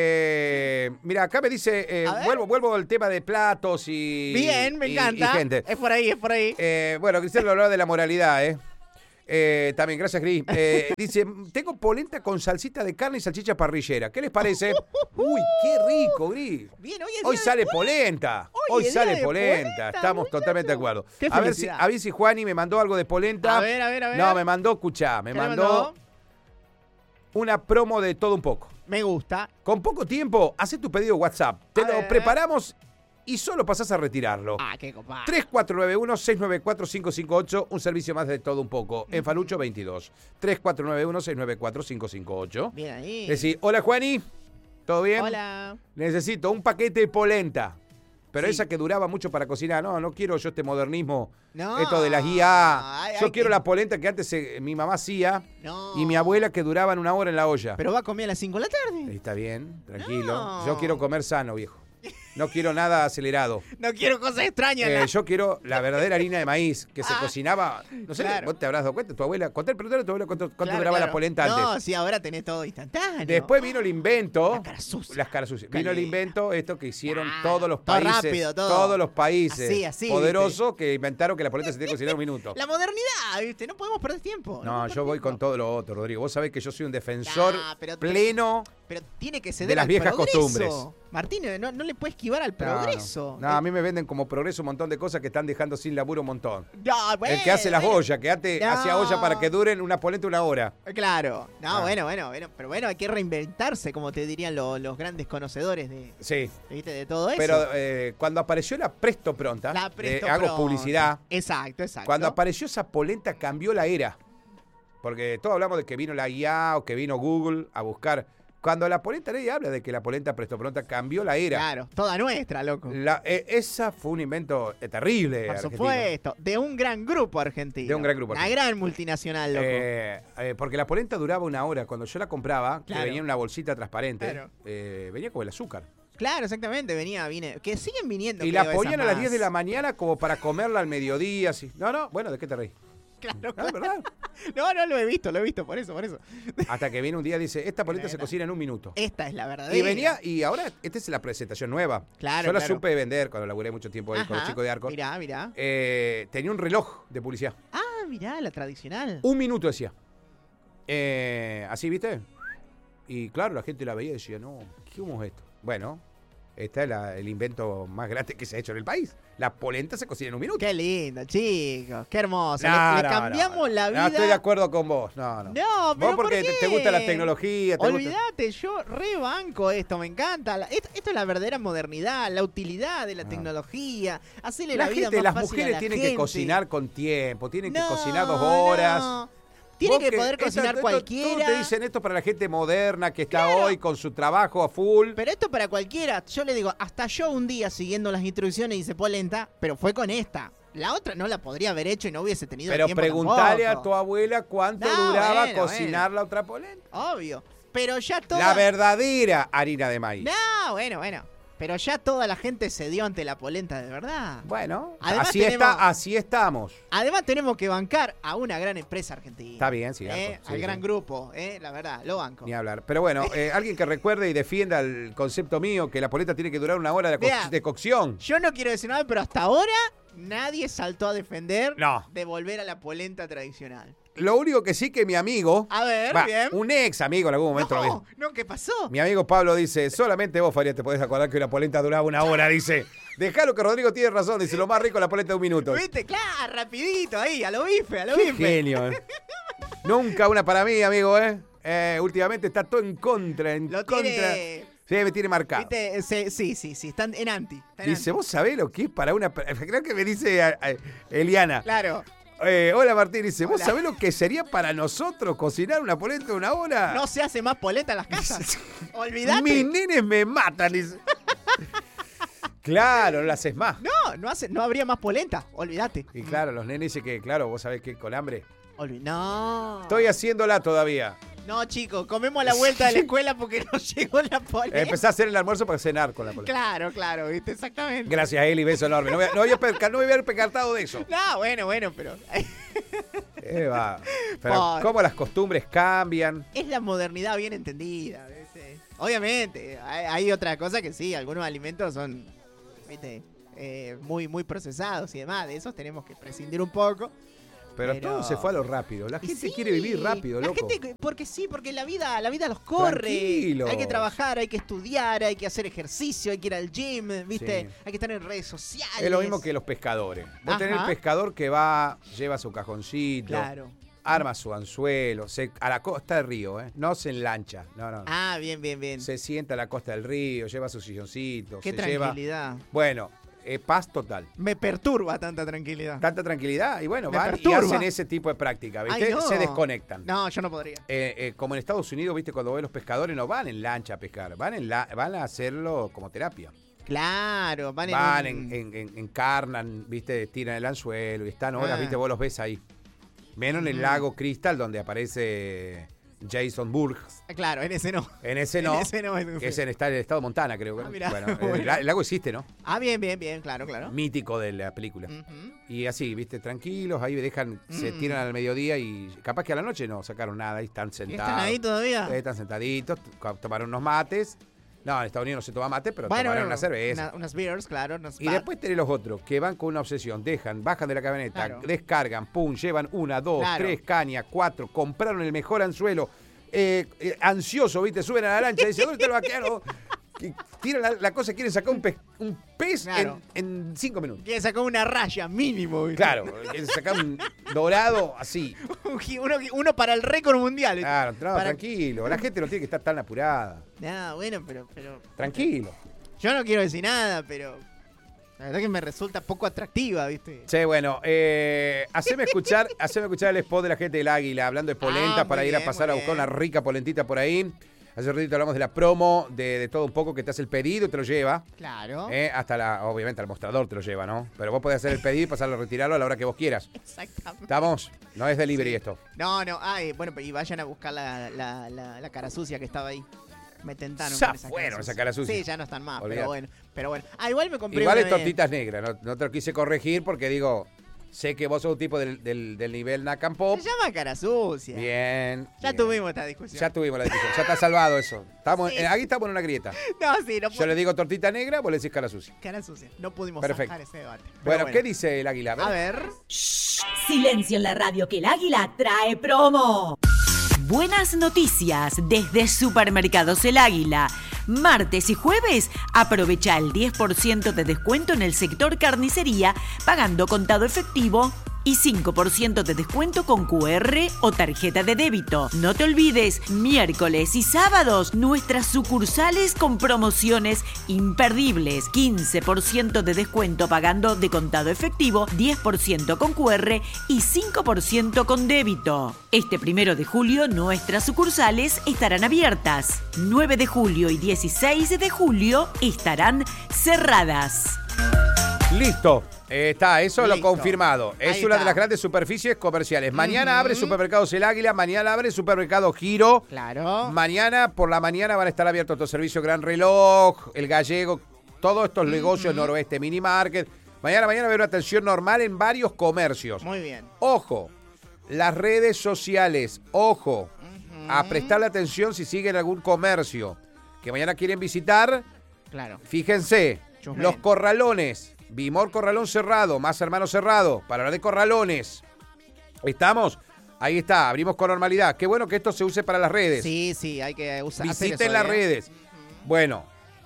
mira, acá me dice, A ver. vuelvo al tema de platos y... Bien, me y- encanta. Y gente. Es por ahí. Bueno, Cristiano hablaba de la moralidad, también, gracias, Gris. Dice, tengo polenta con salsita de carne y salchicha parrillera. ¿Qué les parece? Uy, qué rico, Gris. Bien, hoy es Hoy día de sale polenta. Hoy Hoy es día sale de polenta. polenta, Estamos muchacho. totalmente de acuerdo. Qué A ver felicidad. si Juani me mandó algo de polenta. A ver. No, me mandó, escuchá, me ¿Qué le mandó una promo de todo un poco. Me gusta. Con poco tiempo, hacé tu pedido WhatsApp. Te A lo ver. preparamos y solo pasás a retirarlo. Ah, qué copa. 3491-694-558, un servicio más de todo un poco. En Falucho 22. 3491-694-558. Bien ahí. Decís, hola Juani, ¿todo bien? Hola. Necesito un paquete de polenta. Pero Sí. esa que duraba mucho para cocinar. No quiero yo este modernismo, No. esto de las IA. Ay, Yo ay, quiero que- la polenta que antes mi mamá hacía No. y mi abuela que duraban una hora en la olla. Pero va a comer a las 5 de la tarde. Está bien, tranquilo. No. Yo quiero comer sano, viejo. No quiero nada acelerado. No quiero cosas extrañas. ¿no? Yo quiero la verdadera harina de maíz que se Ah, cocinaba. No sé, claro. vos te habrás dado cuenta. Tu abuela, conté el productor de tu abuela cuánto Claro, duraba claro. la polenta antes. No, sí, ahora tenés todo instantáneo. Después vino el invento. La cara sucia. Las caras sucias. Vino el Caleta. invento, esto que hicieron Claro, todos los todo países. rápido, todo. Todos los países Así, poderosos que inventaron que la polenta se tiene que cocinar en un minuto. La modernidad, ¿viste? No podemos perder tiempo. No, podemos yo perder voy con tiempo. todo lo otro, Rodrigo. Vos sabés que yo soy un defensor Nah, pero- pleno. Pero tiene que ceder De las al viejas progreso. costumbres. Martín, no le puede esquivar al progreso. No, a mí me venden como progreso un montón de cosas que están dejando sin laburo un montón. No, bueno, El que hace las ollas, que antes hacía ollas para que duren una polenta una hora. Claro. No, bueno. Pero bueno, hay que reinventarse, como te dirían los grandes conocedores Sí. ¿viste? De todo eso. Pero cuando apareció la Presto Pronta, hago publicidad. Exacto. Cuando apareció esa polenta cambió la era. Porque todos hablamos de que vino la IA o que vino Google a buscar. Cuando la polenta Ley habla de que la polenta Presto Pronta cambió la era. Claro, toda nuestra, loco. Esa fue un invento terrible. Por argentino. supuesto, de un gran grupo argentino. De un gran grupo Una argentino. gran multinacional, loco. Porque la polenta duraba una hora. Cuando yo la compraba, Claro. que venía en una bolsita transparente, Claro. venía como el azúcar. Claro, exactamente, viene. Que siguen viniendo. Y creo, la ponían esas a las más. 10 de la mañana como para comerla al mediodía. Así. No, bueno, ¿de qué te reís? Claro, No, claro. es verdad. No, lo he visto, por eso. Hasta que viene un día y dice, esta polenta se cocina en un minuto. Esta es la verdadera. Y venía, y ahora, esta es la presentación nueva. Claro, Yo la claro. supe vender cuando laburé mucho tiempo ahí con los Ajá, chicos de Arcor. Mirá. Tenía un reloj de publicidad. Ah, mirá, la tradicional. Un minuto decía. Así, ¿viste? Y claro, la gente la veía y decía, no, ¿cómo es esto? Bueno, este es el invento más grande que se ha hecho en el país. La polenta se cocina en un minuto. Qué lindo, chicos. Qué hermoso. No, le no, cambiamos no. la vida. No estoy de acuerdo con vos. No. No, Vos pero porque ¿por qué? te gusta la tecnología. Olvídate, yo rebanco esto, me encanta. Esto es la verdadera modernidad, la utilidad de la tecnología. Hacerle la vida más Las fácil a mujeres la tienen gente. que cocinar con tiempo, tienen que No, cocinar 2 horas. no. Tiene Vos que poder cocinar todos cualquiera. te dicen esto para la gente moderna que está Claro. hoy con su trabajo a full. Pero esto para cualquiera. Yo le digo, hasta yo un día siguiendo las instrucciones hice polenta, pero fue con esta. La otra no la podría haber hecho y no hubiese tenido Pero tiempo preguntale tampoco. a tu abuela cuánto No, duraba bueno, cocinar la otra polenta. Obvio. Pero ya toda... La verdadera harina de maíz. No, bueno. Pero ya toda la gente se dio ante la polenta de verdad. Bueno, Además así estamos. Además tenemos que bancar a una gran empresa argentina. Está bien, sí. Arco, sí, al gran grupo, la verdad, lo banco. Ni hablar. Pero bueno, alguien que recuerde y defienda el concepto mío que la polenta tiene que durar 1 hora Vea. de cocción. Yo no quiero decir nada, pero hasta ahora nadie saltó a defender No. de volver a la polenta tradicional. Lo único que sí que mi amigo, A ver, bien. un ex amigo en algún momento lo dijo. No, ¿qué pasó? Mi amigo Pablo dice, solamente vos, Faría, te podés acordar que una polenta duraba 1 hora, dice. Dejalo que Rodrigo tiene razón, dice, lo más rico es la polenta de 1 minuto. ¿Viste? Claro, rapidito ahí, a lo bife, Qué genio, Nunca una para mí, amigo, últimamente está todo en contra, Lo tiene... Sí, me tiene marcado. ¿Viste? Sí, están en anti. Dice, ¿vos sabés lo que es para una... Creo que me dice Eliana. Claro. Hola Martín, dice, ¿vos Hola. sabés lo que sería para nosotros cocinar una polenta de 1 hora? No se hace más polenta en las casas. Olvídate. Mis nenes me matan, dice. Claro, no la haces más. No habría más polenta. Olvídate. Y claro, los nenes dicen que, claro, vos sabés que con hambre. No. Estoy haciéndola todavía. No, chicos, comemos a la vuelta de la escuela porque no llegó la polenta. Empecé a hacer el almuerzo para cenar con la polenta. Claro, ¿viste? Exactamente. Gracias, Eli, beso enorme. No me voy a haber percatado de eso. No, bueno, pero Va. Pero Pobre. cómo las costumbres cambian. es la modernidad bien entendida, ¿viste? Obviamente, hay otra cosa que sí, algunos alimentos son, ¿viste? Muy, muy procesados y demás. De esos tenemos que prescindir un poco. Pero todo se fue a lo rápido. La Y gente sí, quiere vivir rápido, la loco. gente, porque la vida los corre. Tranquilos. Hay que trabajar, hay que estudiar, hay que hacer ejercicio, hay que ir al gym, ¿viste? Sí. Hay que estar en redes sociales. Es lo mismo que los pescadores. Vos Ajá. tenés el pescador que va, lleva su cajoncito, Claro. arma su anzuelo, a la costa del río, no se enlancha. No. Ah, bien. Se sienta a la costa del río, lleva su silloncito, Qué se lleva. tranquilidad. Bueno, paz total. Me perturba tanta tranquilidad. Tanta tranquilidad y bueno, Me van perturba. y hacen ese tipo de práctica, ¿viste? Ay, no. Se desconectan. No, yo no podría. Como en Estados Unidos, ¿viste? Cuando ves los pescadores no van en lancha a pescar, van a hacerlo como terapia. Claro, van encarnan, ¿viste? Tiran el anzuelo y están horas, Ah. ¿viste? Vos los ves ahí. Menos en el lago Crystal, donde aparece Jason Burks. Claro, en ese no. En ese no, En ese no. que es en el estado de Montana, creo. Ah, mirá. Bueno, Bueno. el lago existe, ¿no? Ah, bien, claro. Mítico de la película. Ujú. Y así, ¿viste? Tranquilos, ahí se tiran al mediodía y capaz que a la noche no sacaron nada, ahí están ¿Y sentados. ¿Están ahí todavía? Están sentaditos, tomaron unos mates. No, en Estados Unidos no se toma mate, pero Bueno, tomaron una cerveza. unas beers, claro. Y después tenés los otros que van con una obsesión, bajan de la camioneta, Claro. descargan, pum, llevan 1, 2, Claro. 3 cañas, 4, compraron el mejor anzuelo, ansioso, ¿viste? Suben a la lancha y dicen, ¿dónde está el vaquero? tiran la cosa, quieren sacar un pez Claro. en 5 minutos. Que sacó una raya mínimo. ¿viste? Claro, quieren sacar un dorado así. uno para el récord mundial. Claro, no, Para- tranquilo. La gente no tiene que estar tan apurada. Nah, bueno, pero Tranquilo. yo no quiero decir nada, pero la verdad que me resulta poco atractiva, ¿viste? Che, bueno, haceme escuchar el spot de la gente del Águila, hablando de polenta, muy para ir a bien, pasar muy a buscar bien. una rica polentita por ahí. Hace ratito hablamos de la promo, de todo un poco, que te hace el pedido y te lo lleva. Claro. Hasta obviamente al mostrador te lo lleva, ¿no? Pero vos podés hacer el pedido y pasarlo a retirarlo a la hora que vos quieras. Exactamente. ¿Estamos? No es delivery Sí. esto. No, bueno, y vayan a buscar la cara sucia que estaba ahí. Me tentaron. Ya con esa fueron cara esa cara sucia. Sí, ya no están más, Olvidate. pero bueno. Ah, igual me compré Igual una es vez- tortitas negras, no te lo quise corregir porque digo, sé que vos sos un tipo del nivel Nakam Pop. Se llama cara sucia. Bien. Ya bien. tuvimos esta discusión. Ya tuvimos la discusión, ya está salvado eso. Sí. Aquí estamos en una grieta. No, sí, no Yo le digo tortita negra, vos le decís cara sucia. Cara sucia. No pudimos Perfecto. sacar ese debate. Pero Bueno, ¿qué dice el águila? A ver. Silencio en la radio que el águila trae promo. Buenas noticias desde Supermercados El Águila. Martes y jueves aprovecha el 10% de descuento en el sector carnicería pagando contado efectivo y 5% de descuento con QR o tarjeta de débito. No te olvides, miércoles y sábados, nuestras sucursales con promociones imperdibles. 15% de descuento pagando de contado efectivo, 10% con QR y 5% con débito. Este 1 de julio, nuestras sucursales estarán abiertas. 9 de julio y 16 de julio estarán cerradas. Listo. Está, eso lo Listo. confirmado. Es Ahí una de está. las grandes superficies comerciales. Mañana abre Supermercados El Águila, mañana abre Supermercado Giro. Claro. Mañana, por la mañana, van a estar abiertos estos servicios Gran Reloj, El Gallego, todos estos negocios Noroeste Mini Market. Mañana va a haber una atención normal en varios comercios. Muy bien. Ojo, las redes sociales, ojo, a prestarle atención si siguen algún comercio que mañana quieren visitar. Claro. Fíjense, Chusmen. los corralones, Bimor Corralón Cerrado, Más Hermano Cerrado, para hablar de corralones. ¿Estamos? Ahí está, abrimos con normalidad. Qué bueno que esto se use para las redes. Sí, sí, hay que usar. hacer Visiten eso, las ¿eh? redes. Bueno,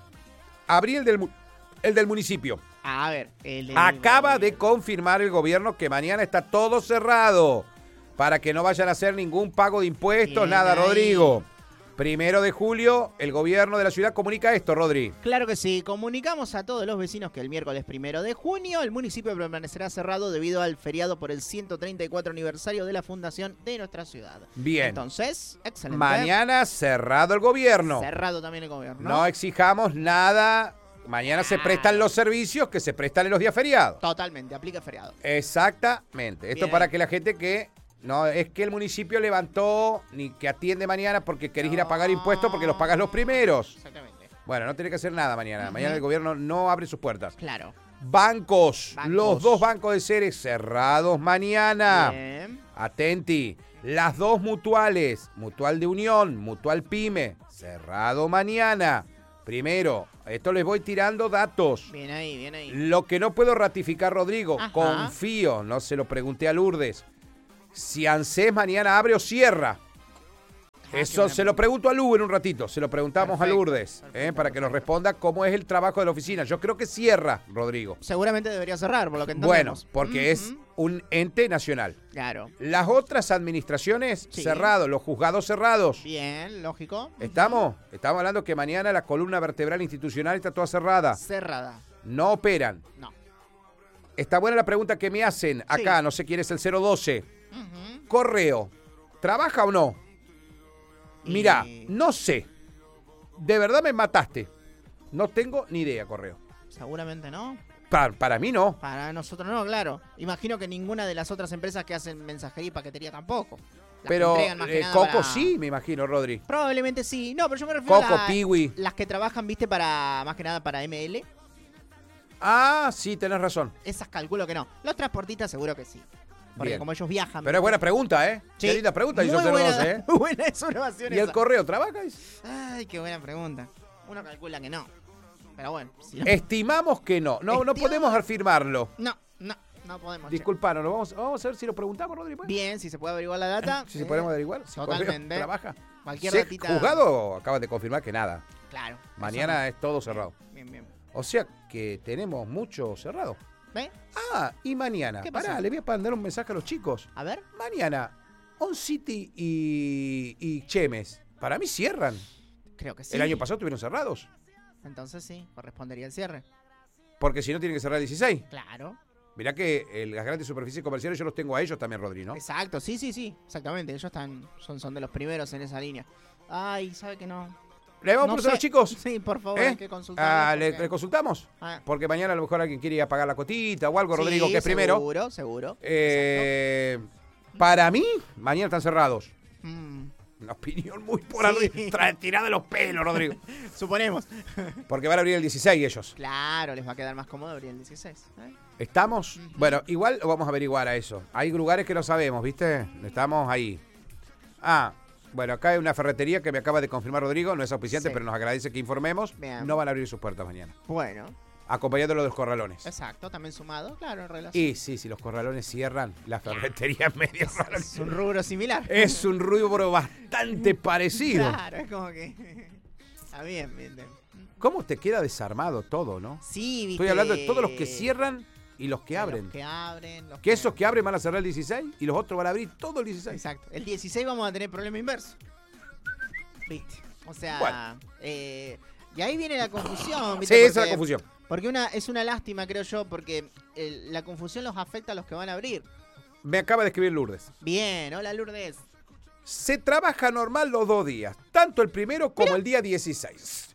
abrí el del municipio. A ver. Acaba de confirmar el gobierno que mañana está todo cerrado para que no vayan a hacer ningún pago de impuestos, Bien nada, ahí. Rodrigo. 1 de julio, el gobierno de la ciudad comunica esto, Rodri. Claro que sí. Comunicamos a todos los vecinos que el miércoles 1 de junio el municipio permanecerá cerrado debido al feriado por el 134 aniversario de la fundación de nuestra ciudad. Bien. Entonces, excelente. Mañana cerrado el gobierno. Cerrado también el gobierno. No exijamos nada. Mañana se prestan los servicios que se prestan en los días feriados. Totalmente, aplica feriado. Exactamente. Esto Bien. para que la gente que... No es que el municipio levantó ni que atiende mañana porque querés ir a pagar impuestos porque los pagas los primeros. Exactamente. Bueno, no tenés que hacer nada mañana. Mañana el gobierno no abre sus puertas. Claro. Bancos. Bancos. Los 2 bancos de Ceres cerrados mañana. Bien. Atenti. Las 2 mutuales. Mutual de Unión, Mutual Pyme. Cerrado mañana. Primero, esto les voy tirando datos. Bien ahí, bien ahí. Lo que no puedo ratificar, Rodrigo, Ajá. confío, no se lo pregunté a Lourdes. Si ANSES mañana abre o cierra. Eso buena se lo pregunto a Lu en un ratito. Se lo preguntamos Perfecto, a Lourdes perfecto, para que nos perfecto. responda cómo es el trabajo de la oficina. Yo creo que cierra, Rodrigo. Seguramente debería cerrar, por lo que Bueno, entendemos. porque es un ente nacional. Claro. Las otras administraciones Sí. cerrados, los juzgados cerrados. Bien, lógico. Estamos hablando que mañana la columna vertebral institucional está toda cerrada. Cerrada. No operan. No. Está buena la pregunta que me hacen acá, Sí. no sé quién es el 012. Ujú. Correo, ¿trabaja o no? Mirá, Y- no sé. De verdad me mataste. No tengo ni idea, correo. Seguramente no. Para mí no. Para nosotros no, claro. Imagino que ninguna de las otras empresas que hacen mensajería y paquetería tampoco. Las que Pero entregan más que nada Coco para- sí, me imagino, Rodri. Probablemente sí. No, pero yo me refiero Coco, a Piwi. las que trabajan, viste, para más que nada para ML. Ah, sí, tenés razón. Esas calculo que no. Los transportistas seguro que sí. Porque Bien. como ellos viajan. Pero es buena pregunta, ¿eh? Sí. Qué linda pregunta hizo Muy 012, buena, ¿eh? muy buena observación ¿Y el esa. correo trabaja? Ay, qué buena pregunta. Uno calcula que no. Pero bueno. Si no, Estimamos que no. No Estimamos- podemos afirmarlo. no podemos. che. Disculpanos, vamos a ver si lo preguntamos, Rodri. pues. Bien, si se puede averiguar la data. Si se podemos averiguar. Si correo Totalmente. trabaja. Cualquier Sí, datita. juzgado acabas de confirmar que nada. Claro. Mañana es todo cerrado. Bien. O sea que tenemos mucho cerrado. ¿Ve? Ah, y mañana. ¿Qué pasó? Pará, le voy a mandar un mensaje a los chicos. A ver. Mañana, On City y Chemes. Para mí cierran. Creo que sí. El año pasado estuvieron cerrados. Entonces sí, correspondería el cierre. Porque si no, tienen que cerrar el 16. Claro. Mirá que las grandes superficies comerciales yo los tengo a ellos también, Rodri, ¿no? Exacto, sí, exactamente. Ellos son de los primeros en esa línea. Ay, ¿sabe que no? ¿Le vamos No a preguntar a los sé. chicos? Sí, por favor, ¿Eh? hay que consultar. ¿Le consultamos? Porque mañana a lo mejor alguien quiere ir a pagar la cotita o algo, Rodrigo, que es primero. Seguro. Para mí, mañana están cerrados. Mm, Una opinión muy por arriba, tirada de los pelos, Rodrigo. Suponemos. Porque van a abrir el 16 ellos. Claro, les va a quedar más cómodo abrir el 16. ¿Estamos? Bueno, igual lo vamos a averiguar a eso. Hay lugares que no sabemos, ¿viste? Estamos ahí. Bueno, acá hay una ferretería que me acaba de confirmar Rodrigo, no es auspiciante, Sí. pero nos agradece que informemos. Bien. No van a abrir sus puertas mañana. Bueno, Acompañándolo de los corralones. exacto, también sumado, claro, en relación. Y sí, si los corralones cierran, la ferretería es medio rara. Es un rubro similar. Es un rubro bastante parecido. Claro, es como que... Está bien. ¿Cómo te queda desarmado todo, no? Sí, viste. Estoy hablando de todos los que cierran y los que abren. Los que abren. Que esos que abren van a cerrar el 16 y los otros van a abrir todo el 16. Exacto. El 16 vamos a tener problema inverso. ¿Viste? O sea, Bueno. y ahí viene la confusión. Sí, ¿viste? esa es la confusión. Porque es una lástima, creo yo, porque la confusión los afecta a los que van a abrir. Me acaba de escribir Lourdes. Bien, hola Lourdes. Se trabaja normal los 2 días, tanto el primero como el día 16.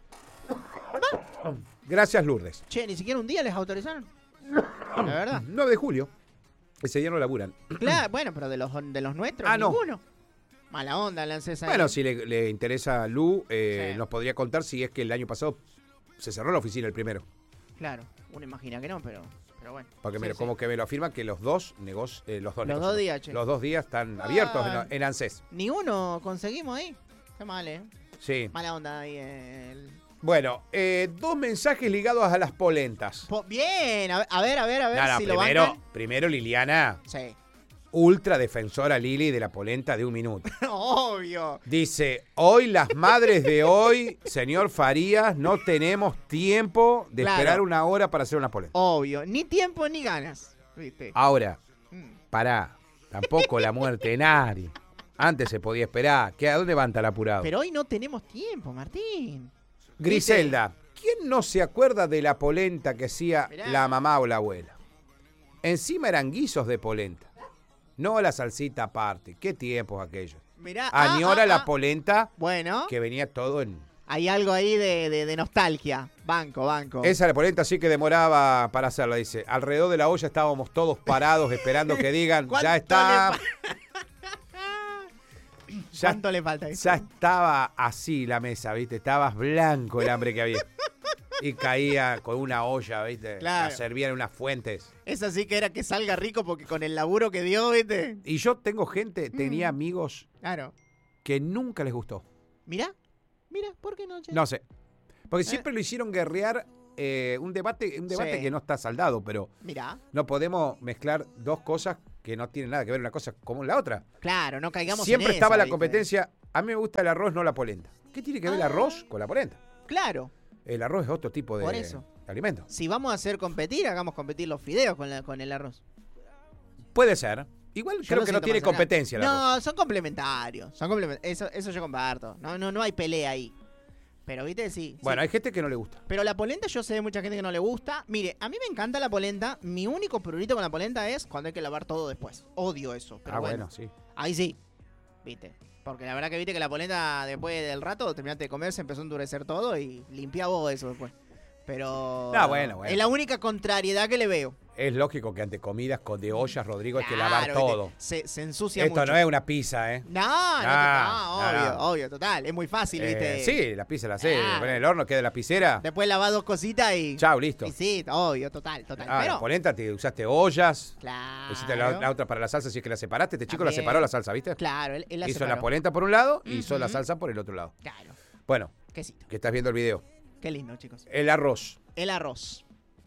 Gracias, Lourdes. Che, ni siquiera un día les autorizaron. La verdad. 9 de julio. Ese día no laburan. Claro, bueno, pero de los nuestros, No. ninguno. Mala onda, lancé esa. Bueno, si le interesa a Lu, Sí. nos podría contar si es que el año pasado se cerró la oficina el primero. Claro, uno imagina que no, pero bueno. Porque Sí, sí. como que me lo afirman que los dos Los 2 días, che. Los 2 días están abiertos en ANSES. Ni uno conseguimos ahí. Qué mal, Sí. Mala onda ahí. Bueno, 2 mensajes ligados a las polentas. Bien, a ver No, si lo bancan. primero Liliana, Sí. ultra defensora Lili de la polenta de 1 minuto. Obvio. Dice, hoy las madres de hoy, señor Farías, no tenemos tiempo de Claro. esperar 1 hora para hacer una polenta. Obvio. Ni tiempo ni ganas. ¿Viste? Ahora, Mm. pará, tampoco la muerte de nadie. Antes se podía esperar. ¿A dónde van tan apurado? Pero hoy no tenemos tiempo, Martín. Griselda, ¿quién no se acuerda de la polenta que hacía Mirá. la mamá o la abuela? Encima eran guisos de polenta. No la salsita aparte. ¿Qué tiempos aquellos? Mirá. Añora la polenta Bueno, que venía todo en... hay algo ahí de nostalgia. Banco. Esa la polenta sí que demoraba para hacerla, dice. Alrededor de la olla estábamos todos parados esperando que digan, ¿Cuánto ya está... Ya, ¿Cuánto le falta? ya estaba así la mesa, ¿viste? Estabas blanco el hambre que había. Y caía con una olla, ¿viste? Claro. La servían en unas fuentes. Esa sí que era que salga rico porque con el laburo que dio, ¿viste? Y yo tenía amigos Claro. que nunca les gustó. Mirá, ¿por qué no, che? No sé. Porque siempre lo hicieron guerrear un debate Sí. que no está saldado, pero Mirá. no podemos mezclar 2 cosas que no tienen nada que ver una cosa con la otra. Claro, no caigamos Siempre en estaba esa, la ¿viste? competencia. A mí me gusta el arroz, no la polenta. ¿Qué tiene que ver el arroz con la polenta? Claro. El arroz es otro tipo Por de eso. alimento. Si vamos a hacer competir, hagamos competir los fideos con el arroz. Puede ser. Igual Yo creo lo que no siento tiene más cercano. competencia el arroz. No, son complementarios. Eso yo comparto. No hay pelea ahí. Pero, ¿viste? Sí. Bueno, sí. hay gente que no le gusta. Pero la polenta, yo sé de mucha gente que no le gusta. Mire, a mí me encanta la polenta. Mi único prurito con la polenta es cuando hay que lavar todo después. Odio eso. Pero bueno, sí. ahí sí. ¿Viste? Porque la verdad que viste que la polenta, después del rato, terminaste de comer, se empezó a endurecer todo y limpia vos eso después. Pero. Bueno. Es la única contrariedad que le veo. Es lógico que ante comidas de ollas, Rodrigo, hay que Claro, lavar ¿viste? todo. Se ensucia Esto mucho. no es una pizza, ¿eh? No, No. obvio, total. Es muy fácil, ¿viste? Sí, la pizza la sé. Claro. Poner en el horno, queda la lapicera. Después lavas 2 cositas y. Chau, listo. Y sí, obvio, total. La Pero. polenta, te usaste ollas. Claro. Hiciste la otra para la salsa, si es que la separaste. Este chico la También. separó la salsa, ¿viste? Claro, él la Hizo separó. la polenta por un lado y hizo la Ujú. salsa por el otro lado. Claro. Bueno, Quesito. que estás viendo el video. Qué lindo, chicos. El arroz. El arroz.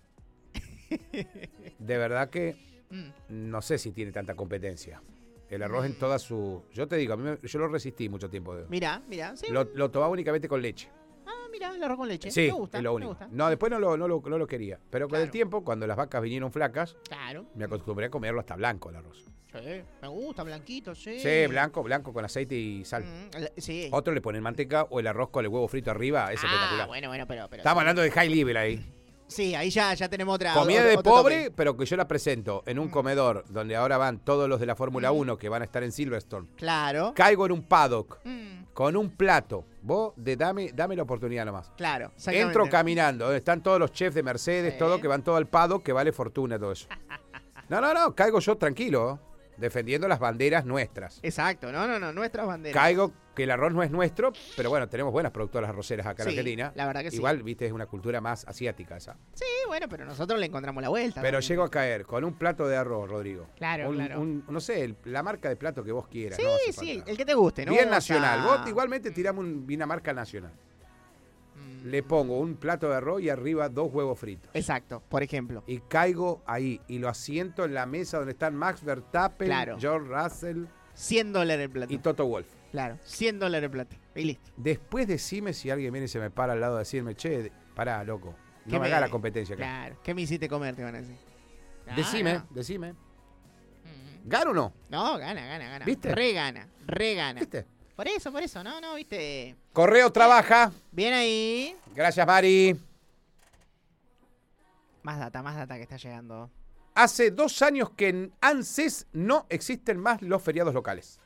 De verdad que Mm. no sé si tiene tanta competencia. El arroz en toda su... Yo te digo, yo lo resistí mucho tiempo. Mirá, sí. Lo tomaba únicamente con leche. Mirá, el arroz con leche. Sí, Me gusta, es lo me único. gusta. No, después no lo quería. Pero con el Claro. tiempo, cuando las vacas vinieron flacas, Claro. me acostumbré a comerlo hasta blanco el arroz. Sí, me gusta, blanquito, sí. Sí, blanco con aceite y sal. Sí. Otro le ponen manteca o el arroz con el huevo frito arriba, es espectacular. Bueno, pero. Estamos hablando de high level ahí. Sí, ahí ya tenemos otra. Comida otro- de otro pobre, toque. pero que yo la presento en un comedor donde ahora van todos los de la Fórmula 1 que van a estar en Silverstone. Claro. Caigo en un paddock Mm, con un plato. Vos dame la oportunidad nomás. claro. Exactamente. Entro caminando, donde están todos los chefs de Mercedes, Sí. todo, que van todo al paddock, que vale fortuna todo eso. No, caigo yo tranquilo, defendiendo las banderas nuestras. Exacto, no, nuestras banderas. Caigo que el arroz no es nuestro, pero bueno, tenemos buenas productoras arroceras acá en Sí, Argentina. la verdad que sí. Igual, viste, es una cultura más asiática esa. Sí, bueno, pero nosotros le encontramos la vuelta. Pero también. llego a caer con un plato de arroz, Rodrigo. Claro, claro. No sé, la marca de plato que vos quieras. Sí, no hace sí, falta. el que te guste, ¿no? Bien O nacional. sea, Vos igualmente tirame una marca nacional. mm, Le pongo un plato de arroz y arriba 2 huevos fritos. Exacto, por ejemplo. Y caigo ahí y lo asiento en la mesa donde están Max Verstappen, Claro. George Russell $100 el plato. y Toto Wolff. Claro, $100 el plato. Y listo. Después decime si alguien viene y se me para al lado a decirme, che, pará, loco, ¿Qué no me hagas la competencia acá. Claro, ¿qué me hiciste comer? Te van a decir. Decime. Mm. ¿Gano o no? No, gana. ¿Viste? Re gana. ¿Viste? Por eso, no, viste. Correo trabaja. Bien ahí. Gracias, Mari. Más data que está llegando. Hace 2 años que en ANSES no existen más los feriados locales.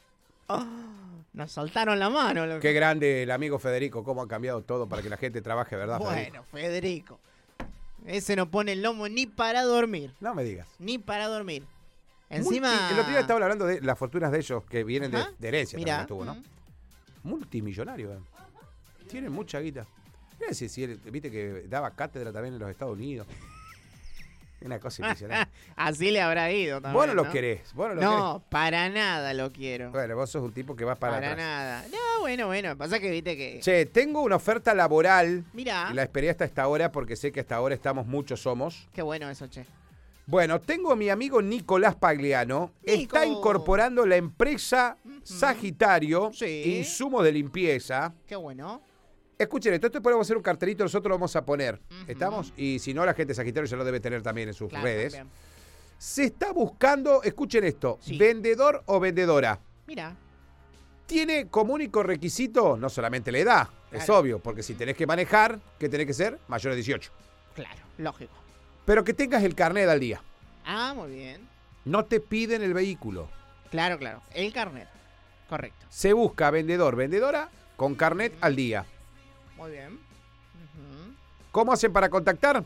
Nos soltaron la mano. Loco. Qué grande el amigo Federico, cómo ha cambiado todo para que la gente trabaje, ¿verdad, Federico? Bueno, Federico. Ese no pone el lomo ni para dormir. No me digas. Ni para dormir. Encima. El otro día estaba hablando de las fortunas de ellos que vienen Ajá. de herencia, Mirá. también tuvo, ¿no? Multimillonario. Tienen mucha guita. Mira si viste que daba cátedra también en los Estados Unidos. Una cosa impresionante. Así le habrá ido también. Vos no lo ¿no? querés. No, para nada lo quiero. Bueno, vos sos un tipo que vas para Para atrás. nada. No, bueno. Pasa que viste que. Che, tengo una oferta laboral. Mirá. Y la esperé hasta esta hora porque sé que hasta ahora muchos somos. Qué bueno eso, che. Bueno, tengo a mi amigo Nicolás Pagliano. Nico. Está incorporando la empresa Sagitario, Sí. insumos de limpieza. Qué bueno. Escuchen, esto podemos hacer un cartelito, nosotros lo vamos a poner. Ujú. ¿Estamos? Y si no, la gente de Sagitario ya lo debe tener también en sus Claro, redes. también. Se está buscando, escuchen esto, Sí. vendedor o vendedora. Mira. Tiene como único requisito, no solamente la edad, es Claro. obvio, porque si tenés que manejar, ¿qué tenés que ser? Mayor de 18. Claro, lógico. Pero que tengas el carnet al día. Ah, muy bien. No te piden el vehículo. Claro. El carnet. Correcto. Se busca vendedor, vendedora con carnet al día. Muy bien. Ujú. ¿Cómo hacen para contactar?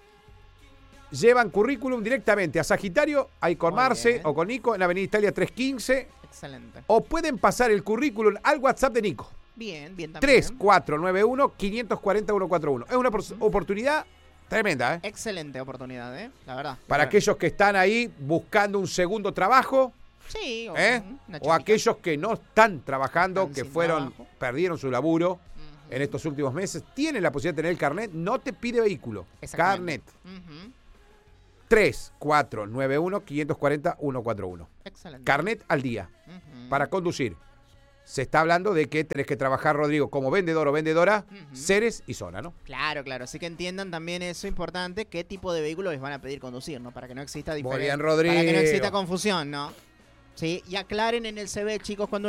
Llevan currículum directamente a Sagitario, ahí con Muy Marce bien. o con Nico en Avenida Italia 315. Excelente. O pueden pasar el currículum al WhatsApp de Nico. Bien también. 3491-540-141. Es una oportunidad tremenda, ¿eh? Excelente oportunidad, La verdad. Para Bueno. aquellos que están ahí buscando un segundo trabajo, Sí, ¿eh? una O chiquita. aquellos que no están trabajando, Están que sin fueron, trabajo. perdieron su laburo Ujú. en estos últimos meses, tienen la posibilidad de tener el carnet, no te pide vehículo. Carnet. Exactamente. Ujú. 3491-540-141. Excelente. Carnet al día Ujú. para conducir. Se está hablando de que tenés que trabajar, Rodrigo, como vendedor o vendedora, Ujú. Ceres y zona, ¿no? Claro. Así que entiendan también eso importante, qué tipo de vehículo les van a pedir conducir, ¿no? Para que no exista Muy diferencia. bien, Rodrigo. Para que no exista confusión, ¿no? Sí, y aclaren en el CV, chicos, cuando